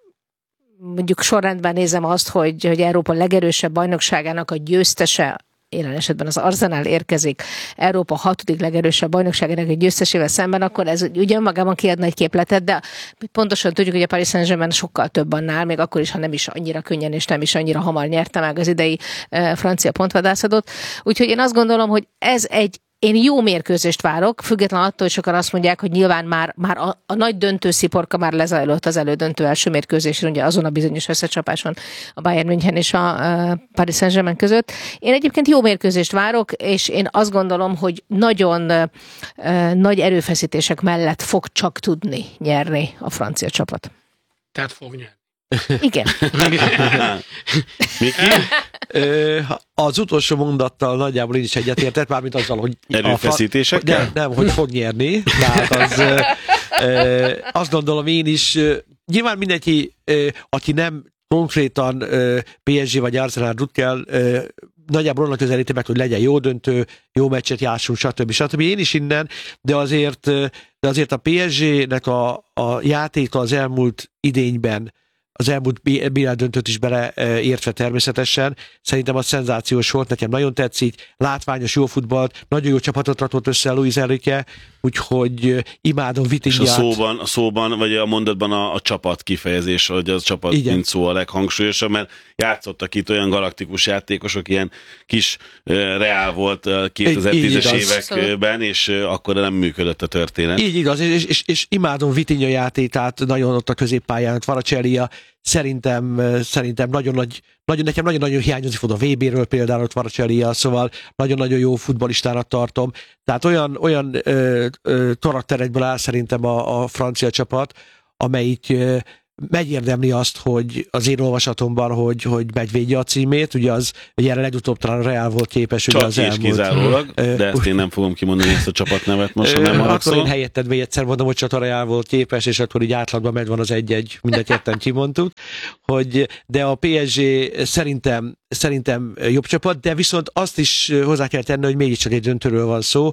mondjuk sorrendben nézem azt, hogy Európa legerősebb bajnokságának a győztese jelen esetben az Arsenal érkezik Európa 6. legerősebb bajnokságának egy győztesével szemben, akkor ez ugye magában kiadna egy képletet, de pontosan tudjuk, hogy a Paris Saint-Germain sokkal több annál, még akkor is, ha nem is annyira könnyen és nem is annyira hamar nyerte meg az idei francia pontvadászatot. Úgyhogy én azt gondolom, hogy én jó mérkőzést várok, függetlenül attól, hogy sokan azt mondják, hogy nyilván már a nagy döntő sziporka már lezajlott az elődöntő első mérkőzésre, ugye azon a bizonyos összecsapáson a Bayern München és a Paris Saint-Germain között. Én egyébként jó mérkőzést várok, és én azt gondolom, hogy nagyon nagy erőfeszítések mellett fog csak tudni nyerni a francia csapat. Tehát fog nyerni. Igen. Miki? Az utolsó mondattal nagyjából én is egyetértett, mármint azzal, hogy erőfeszítésekkel? Nem, hogy fog nyerni. Tehát azt gondolom én is, nyilván mindenki, aki nem konkrétan PSG vagy Arsenal Rutkel, nagyjából onnan közelíti meg, hogy legyen jó döntő, jó meccset játszunk, stb. Én is innen, de azért a PSG-nek a játéka az elmúlt idényben, az elmúlt BL döntőt is beleértve természetesen. Szerintem az szenzációs volt, nekem nagyon tetszik, látványos, jó futballt, nagyon jó csapatot rakott össze Luis Enrique, úgyhogy imádom Vitinhát. És a szóban, vagy a mondatban a csapat kifejezés, hogy az csapat igen, mint szó a leghangsúlyosabb, mert játszottak itt olyan galaktikus játékosok, ilyen kis Reál volt 2010-es években, és akkor nem működött a történet. Így igaz, és imádom Vitinha játékát, nagyon ott a középpályán, Kvaratskhelia, szerintem nekem nagyon-nagyon hiányozni fog a VB-ről például Kvaratskhelia, szóval nagyon-nagyon jó futballistának tartom. Tehát olyan karakterekből áll szerintem a francia csapat, amelyik megérdemli azt, hogy az én olvasatomban, hogy megvédje a címét, ugye az ugye legutóbb talán a Real volt képes, ugye az elmúlt. Kizárólag, de ezt én nem fogom kimondani ezt a csapatnevet most, ha nem haragszol. Akkor én helyetted még egyszer mondom, hogy csak a Real volt képes, és akkor így átlagban megvan az 1-1, mindegy ketten kimondtuk, de a PSG szerintem jobb csapat, de viszont azt is hozzá kell tenni, hogy mégiscsak egy döntőről van szó.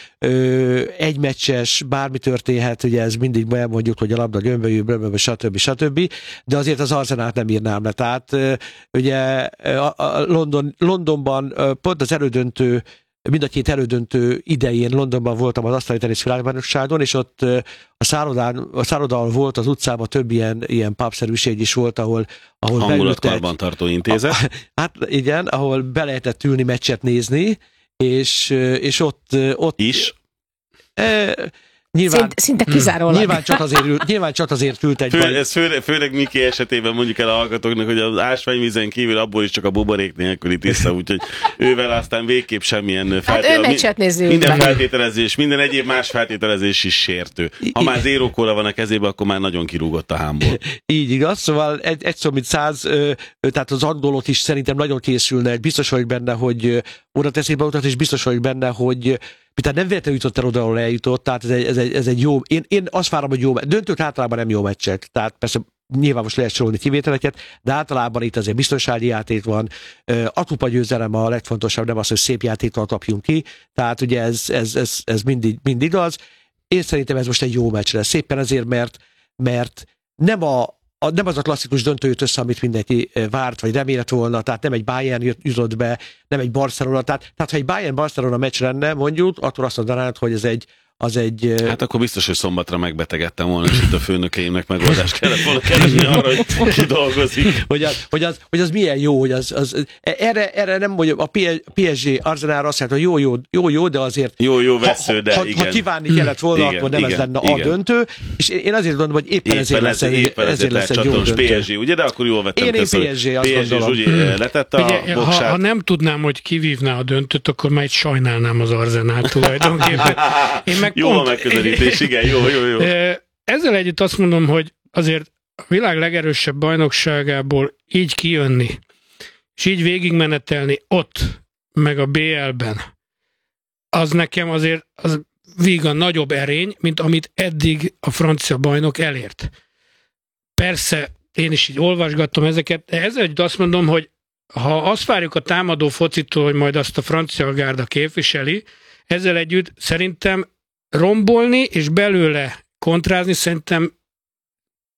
Egy meccses, bármi történhet, ugye ez mindig elmondjuk, hogy a labda gömbölyű, stb. De azért az Arsenalt nem írnám le. Tehát ugye Londonban pont az elődöntő, mind a két elődöntő idején Londonban voltam az asztali tenisz világbajnokságon, és ott a szállodán volt az utcában több ilyen pubszerűség is volt, ahol hangulatkarbantartó intézet. Hát igen, ahol be lehetett ülni, meccset nézni, és ott is? Nyilván, szinte kizárólag. Nyilván csak azért ült egy ez főleg Miki esetében mondjuk el a hallgatóknak, hogy az ásványvízen kívül abból is csak a buborék nélküli tiszta, úgyhogy ővel aztán végképp semmilyen minden feltételezés, minden egyéb más feltételezés is sértő. Ha már 0 kóla van a kezében, akkor már nagyon kirúgott a hámból. Így igaz, szóval egy szó mint 100, tehát az angolok is szerintem nagyon készülnek, biztos vagyok benne, hogy oda teszik magukat, és biztos vagyok benne, hogy tehát nem véletlenül jutott el oda, ahol eljutott, tehát ez egy jó, én azt várom, hogy jó, döntők általában nem jó meccsek, tehát persze nyilván most lehet sorolni kivételeket, de általában itt azért biztonsági játék van, a kupa győzelem a legfontosabb, nem az, hogy szép játékkal kapjunk ki, tehát ugye ez mind igaz. Én szerintem ez most egy jó meccs lesz, szépen ezért, mert nem az a klasszikus döntő jött össze, amit mindenki várt, vagy remélt volna, tehát nem egy Bayern jutott be, nem egy Barcelona, tehát ha egy Bayern-Barcelona meccs lenne, mondjuk, akkor azt mondanád, hogy az egy... Hát akkor biztos, hogy szombatra megbetegedtem volna, és itt a főnökeimnek megoldást kellett volna keresni arra, hogy kidolgozik. hogy az milyen jó, hogy erre nem mondjuk, a PSG Arsenalra azt mondja, hogy jó, de azért... Jó vesző, de igen. Ha kívánni kellett volna, akkor nem ez lenne a döntő, és én azért gondolom, hogy éppen ezért lesz egy jó döntő. PSG, ugye, de akkor jól vettem. Én PSG, azt gondolom. Ugye letette a voksát. Ha nem tudnám, hogy kivívná a döntőt, akkor már sajnálnám az Arsenalt tulajdonképpen. Jó a megközelítés, igen, jó. Ezzel együtt azt mondom, hogy azért a világ legerősebb bajnokságából így kijönni, és így végigmenetelni ott, meg a BL-ben, az nekem azért az vígan nagyobb erény, mint amit eddig a francia bajnok elért. Persze, én is így olvasgattam ezeket, de ezzel együtt azt mondom, hogy ha azt várjuk a támadó focitól, hogy majd azt a francia gárda képviseli, ezzel együtt szerintem rombolni és belőle kontrázni szerintem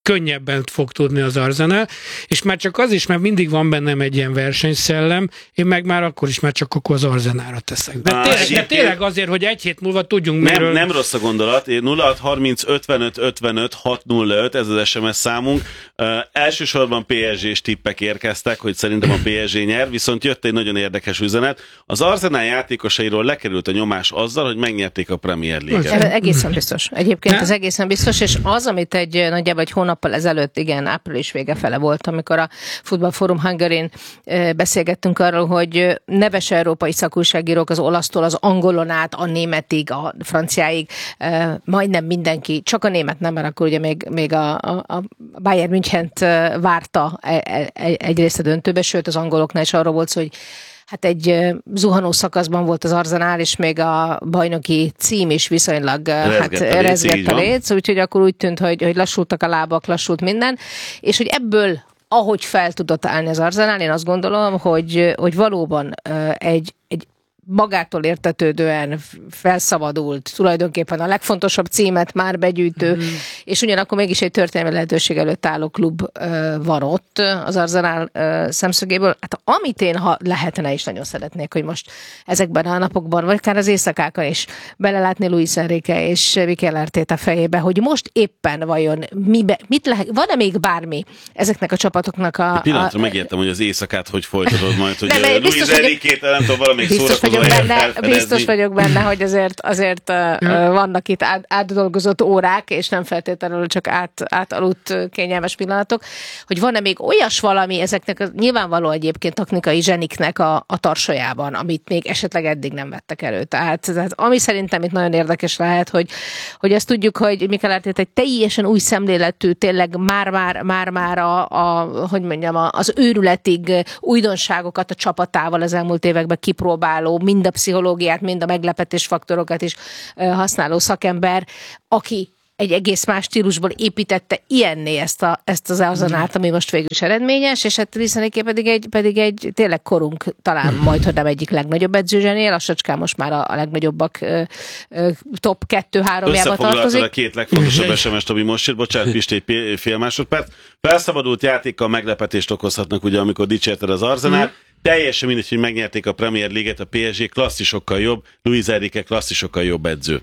könnyebben fog tudni az Arsenal, és már csak az is, mert mindig van bennem egy ilyen versenyszellem, én meg már akkor is már csak akkor az Arsenalra teszek. De tényleg azért, hogy egy hét múlva tudjunk miről... Nem rossz a gondolat, 0630 55 55 605, ez az SMS számunk. Elsősorban PSG-s tippek érkeztek, hogy szerintem a PSG nyer, viszont jött egy nagyon érdekes üzenet. Az Arsenal játékosairól lekerült a nyomás azzal, hogy megnyerték a Premier League-et. Egészen biztos. Egyébként ez egészen biztos, és az, amit nagyjából egy hónappal ezelőtt, igen, április vége fele volt, amikor a Football Forum Hungary-n beszélgettünk arról, hogy neves európai szakújságírók az olasztól az angolon át, a németig, a franciáig, majdnem mindenki, csak a német nem, mert akkor ugye még a Bayern Münchent várta egyrészt a döntőbe, sőt az angoloknál is arról volt szó, hogy hát egy zuhanó szakaszban volt az Arsenal, és még a bajnoki cím is viszonylag rezgett a léc, úgyhogy akkor úgy tűnt, hogy lassultak a lábak, lassult minden, és hogy ebből, ahogy fel tudott állni az Arsenal, én azt gondolom, hogy valóban egy magától értetődően felszabadult, tulajdonképpen a legfontosabb címet már begyűjtő, és ugyanakkor mégis egy történelmi lehetőség előtt álló klub van ott az Arsenal szemszögéből. Hát amit én, ha lehetne is nagyon szeretnék, hogy most ezekben a napokban, vagy akár az éjszakákon is belelátni Luis Enrique és Mikel Arteta fejébe, hogy most éppen vajon mit lehet, van-e még bármi ezeknek a csapatoknak a... Pillanatra megértem, hogy az éjszakát hogy folytatod majd, hogy Luis Enrique-t nem tudom, valamelyik szórakozó biztos vagyok benne, hogy azért vannak itt átdolgozott órák, és nem feltétlenül csak átaludt kényelmes pillanatok, hogy van-e még olyas valami ezeknek nyilvánvaló egyébként technikai zseniknek a tarsajában, amit még esetleg eddig nem vettek elő. Tehát ami szerintem itt nagyon érdekes lehet, hogy azt tudjuk, hogy Mikel Arteta egy teljesen új szemléletű, tényleg már hogy mondjam, az őrületig újdonságokat a csapatával az elmúlt években kipróbáló, mind a pszichológiát, mind a meglepetésfaktorokat is használó szakember, aki egy egész más stílusból építette ilyenné ezt az Arsenalt, ami most végül is eredményes, és hát Luis Enrique pedig egy tényleg korunk talán majdhogy nem egyik legnagyobb edzőzsenél, lassacskán most már a legnagyobbak top 2-3-jába tartozik. A két legfontosabb SMS-t, ami most jött, bocsánat, Pisti, egy fél másodperc. Felszabadult játékkal meglepetést okozhatnak, ugye, amikor dicsérted az Arsenal. Teljesen mindegy, hogy megnyerték a Premier League-et, a PSG klasszisokkal jobb, Luis Enrique klasszisokkal jobb edző.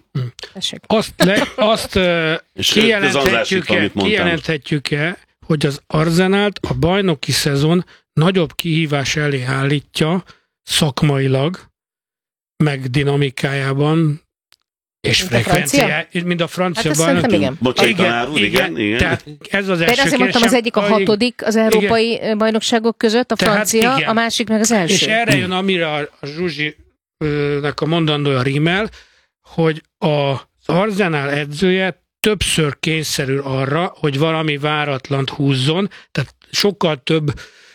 Azt kijelenthetjük-e, hogy az Arsenalt a bajnoki szezon nagyobb kihívás elé állítja szakmailag, meg dinamikájában, és frekvenciája, mint a francia bajnok. Igen. Igen. Tehát ez az első. De azért mondtam, az egyik a hatodik az európai bajnokságok között, a francia, a másik meg az első. És erre jön, amire a Zsuzsinak a mondandója rímel, hogy az Arsenal edzője többször kényszerül arra, hogy valami váratlant húzzon, tehát sokkal több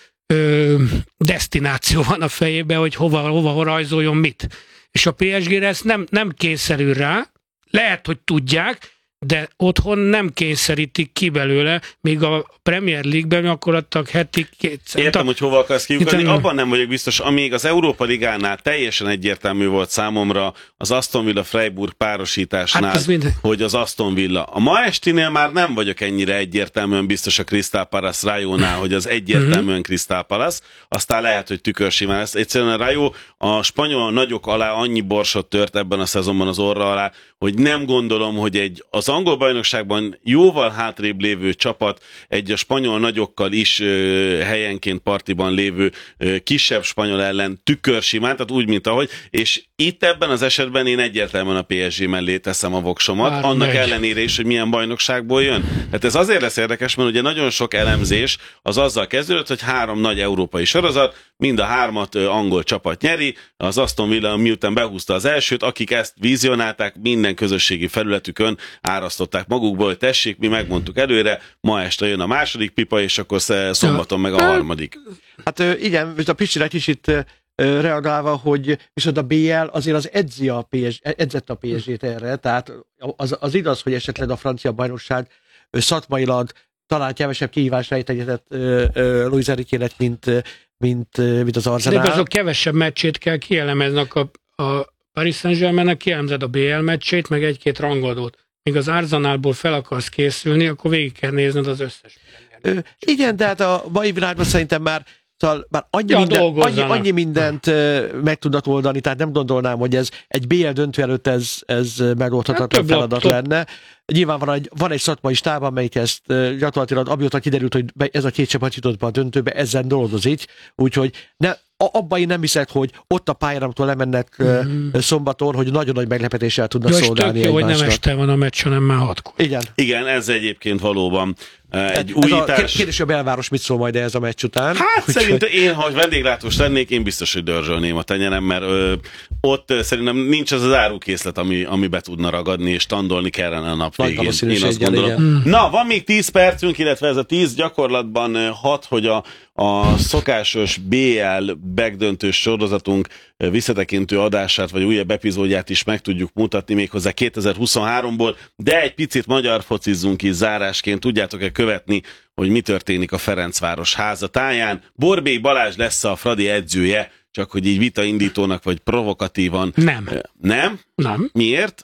desztináció van a fejében, hogy hova rajzoljon mit. És a PSG-re ezt nem kényszerül rá, lehet, hogy tudják, de otthon nem kényszerítik ki belőle, míg a Premier League-ben gyakorlatilag heti kétszer. Értem, hogy hova akarsz kiukadni, abban nem vagyok biztos, amíg az Európa Ligánál teljesen egyértelmű volt számomra az Aston Villa Freiburg párosításnál, hogy az Aston Villa. A ma estinél már nem vagyok ennyire egyértelműen biztos a Crystal Palace Rajónál, hogy az egyértelműen Crystal Palace, aztán lehet, hogy tükörsimán lesz. Egyszerűen a Rayo a spanyol nagyok alá annyi borsot tört ebben a szezonban az orra alá, hogy nem gondolom, hogy az angol bajnokságban jóval hátrébb lévő csapat egy a spanyol nagyokkal is helyenként partiban lévő kisebb spanyol ellen tükörsimán, tehát úgy, mint ahogy, és itt ebben az esetben én egyértelműen a PSG mellé teszem a voksomat, annak ellenére is, hogy milyen bajnokságból jön. Hát ez azért lesz érdekes, mert ugye nagyon sok elemzés az azzal kezdődött, hogy 3 nagy európai sorozat, mind a 3-at angol csapat nyeri, az Aston Villa miután behúzta az elsőt, akik ezt vizionálták, minden közösségi felületükön árasztották magukból, hogy tessék, mi megmondtuk előre, ma este jön a második pipa, és akkor szombaton meg a harmadik. Hát igen, a Pistire is itt reagálva, hogy viszont a BL azért az edzett a PSG-t erre, tehát az igaz, hogy esetleg a francia bajnokság szakmailag talán kevesebb kihívásra rejtegetett Luis Enrique-nek, mint az Arsenal. De azok kevesebb meccsét kell kielemeznek a Paris Saint-Germainnek, kielemzed a BL meccsét, meg egy-két rangadót. míg az Arsenalból fel akarsz készülni, akkor végig kell nézned az összes. Igen, de hát a mai világban szerintem már annyi mindent meg tudnak oldani, tehát nem gondolnám, hogy ez egy BL döntő előtt ez megoldhatatlan feladat lenne. Nyilván van egy szakmai stáb, amelyik ezt gyakorlatilag amióta kiderült, hogy ez a két csapat jutott be a döntőbe, ezen dolgozik, úgyhogy abban én nem hiszek, hogy ott a pályán, amikor lemennek szombaton, hogy nagyon nagy meglepetéssel tudnak szolgálni egymásnak. Hogy nem este van a meccs, hanem már 6-kor. Igen, ez egyébként valóban egy újítás. Kérdés, hogy a belváros mit szól majd ez a meccs után? Hát szerintem én, ha vendéglátós lennék, én biztos, hogy dörzsölném a tenyerem, mert ott szerintem nincs az árukészlet, ami be tudna ragadni, és standolni kellene a nap végén. Én azt gondolom. Na, van még 10 percünk, illetve ez a 10 gyakorlatban hat, hogy a szokásos BL megdöntős sorozatunk visszatekintő adását, vagy újabb epizódját is meg tudjuk mutatni méghozzá 2023-ból, de egy picit magyar focizzunk is zárásként. Tudjátok-e követni, hogy mi történik a Ferencváros házatáján? Borbély Balázs lesz a Fradi edzője, csak hogy így vitaindítónak, vagy provokatívan. Nem. Nem? Nem. Miért?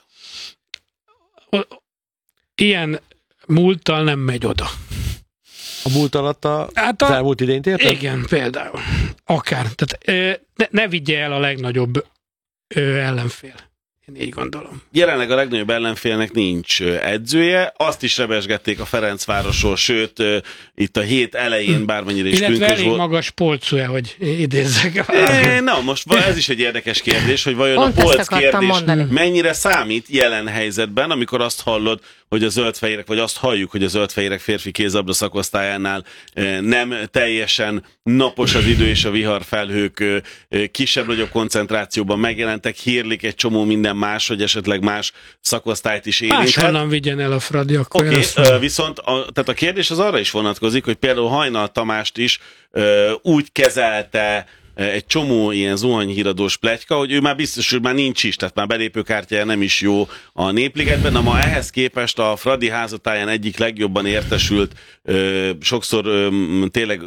Ilyen múlttal nem megy oda. A múlt alatt az elmúlt idényt érted? Igen, például. Akár. Tehát ne vigye el a legnagyobb ellenfél. Én így gondolom. Jelenleg a legnagyobb ellenfélnek nincs edzője, azt is rebesgették a Ferencvárosról, sőt, itt a hét elején bármennyire is pünkös volt. Illetve elég magas polcúja, hogy idézzek. Na, most ez is egy érdekes kérdés, hogy vajon a polc kérdés mennyire számít jelen helyzetben, amikor azt hallod, hogy a zöldfehérek, vagy azt halljuk, hogy a zöldfehérek férfi kézilabda szakosztályánál nem teljesen napos az idő, és a viharfelhők kisebb-nagyobb koncentrációban megjelentek, hírlik egy csomó minden más, hogy esetleg más szakosztályt is érinthet. Máshonnan vigyen el a Fradi, akkor viszont tehát a kérdés az arra is vonatkozik, hogy például Hajnal Tamást is úgy kezelte egy csomó ilyen zuhanyhíradós pletyka, hogy ő már biztos, hogy már nincs is, tehát már belépőkártyája nem is jó a Népligetben. Na ma ehhez képest a Fradi házatáján egyik legjobban értesült, sokszor tényleg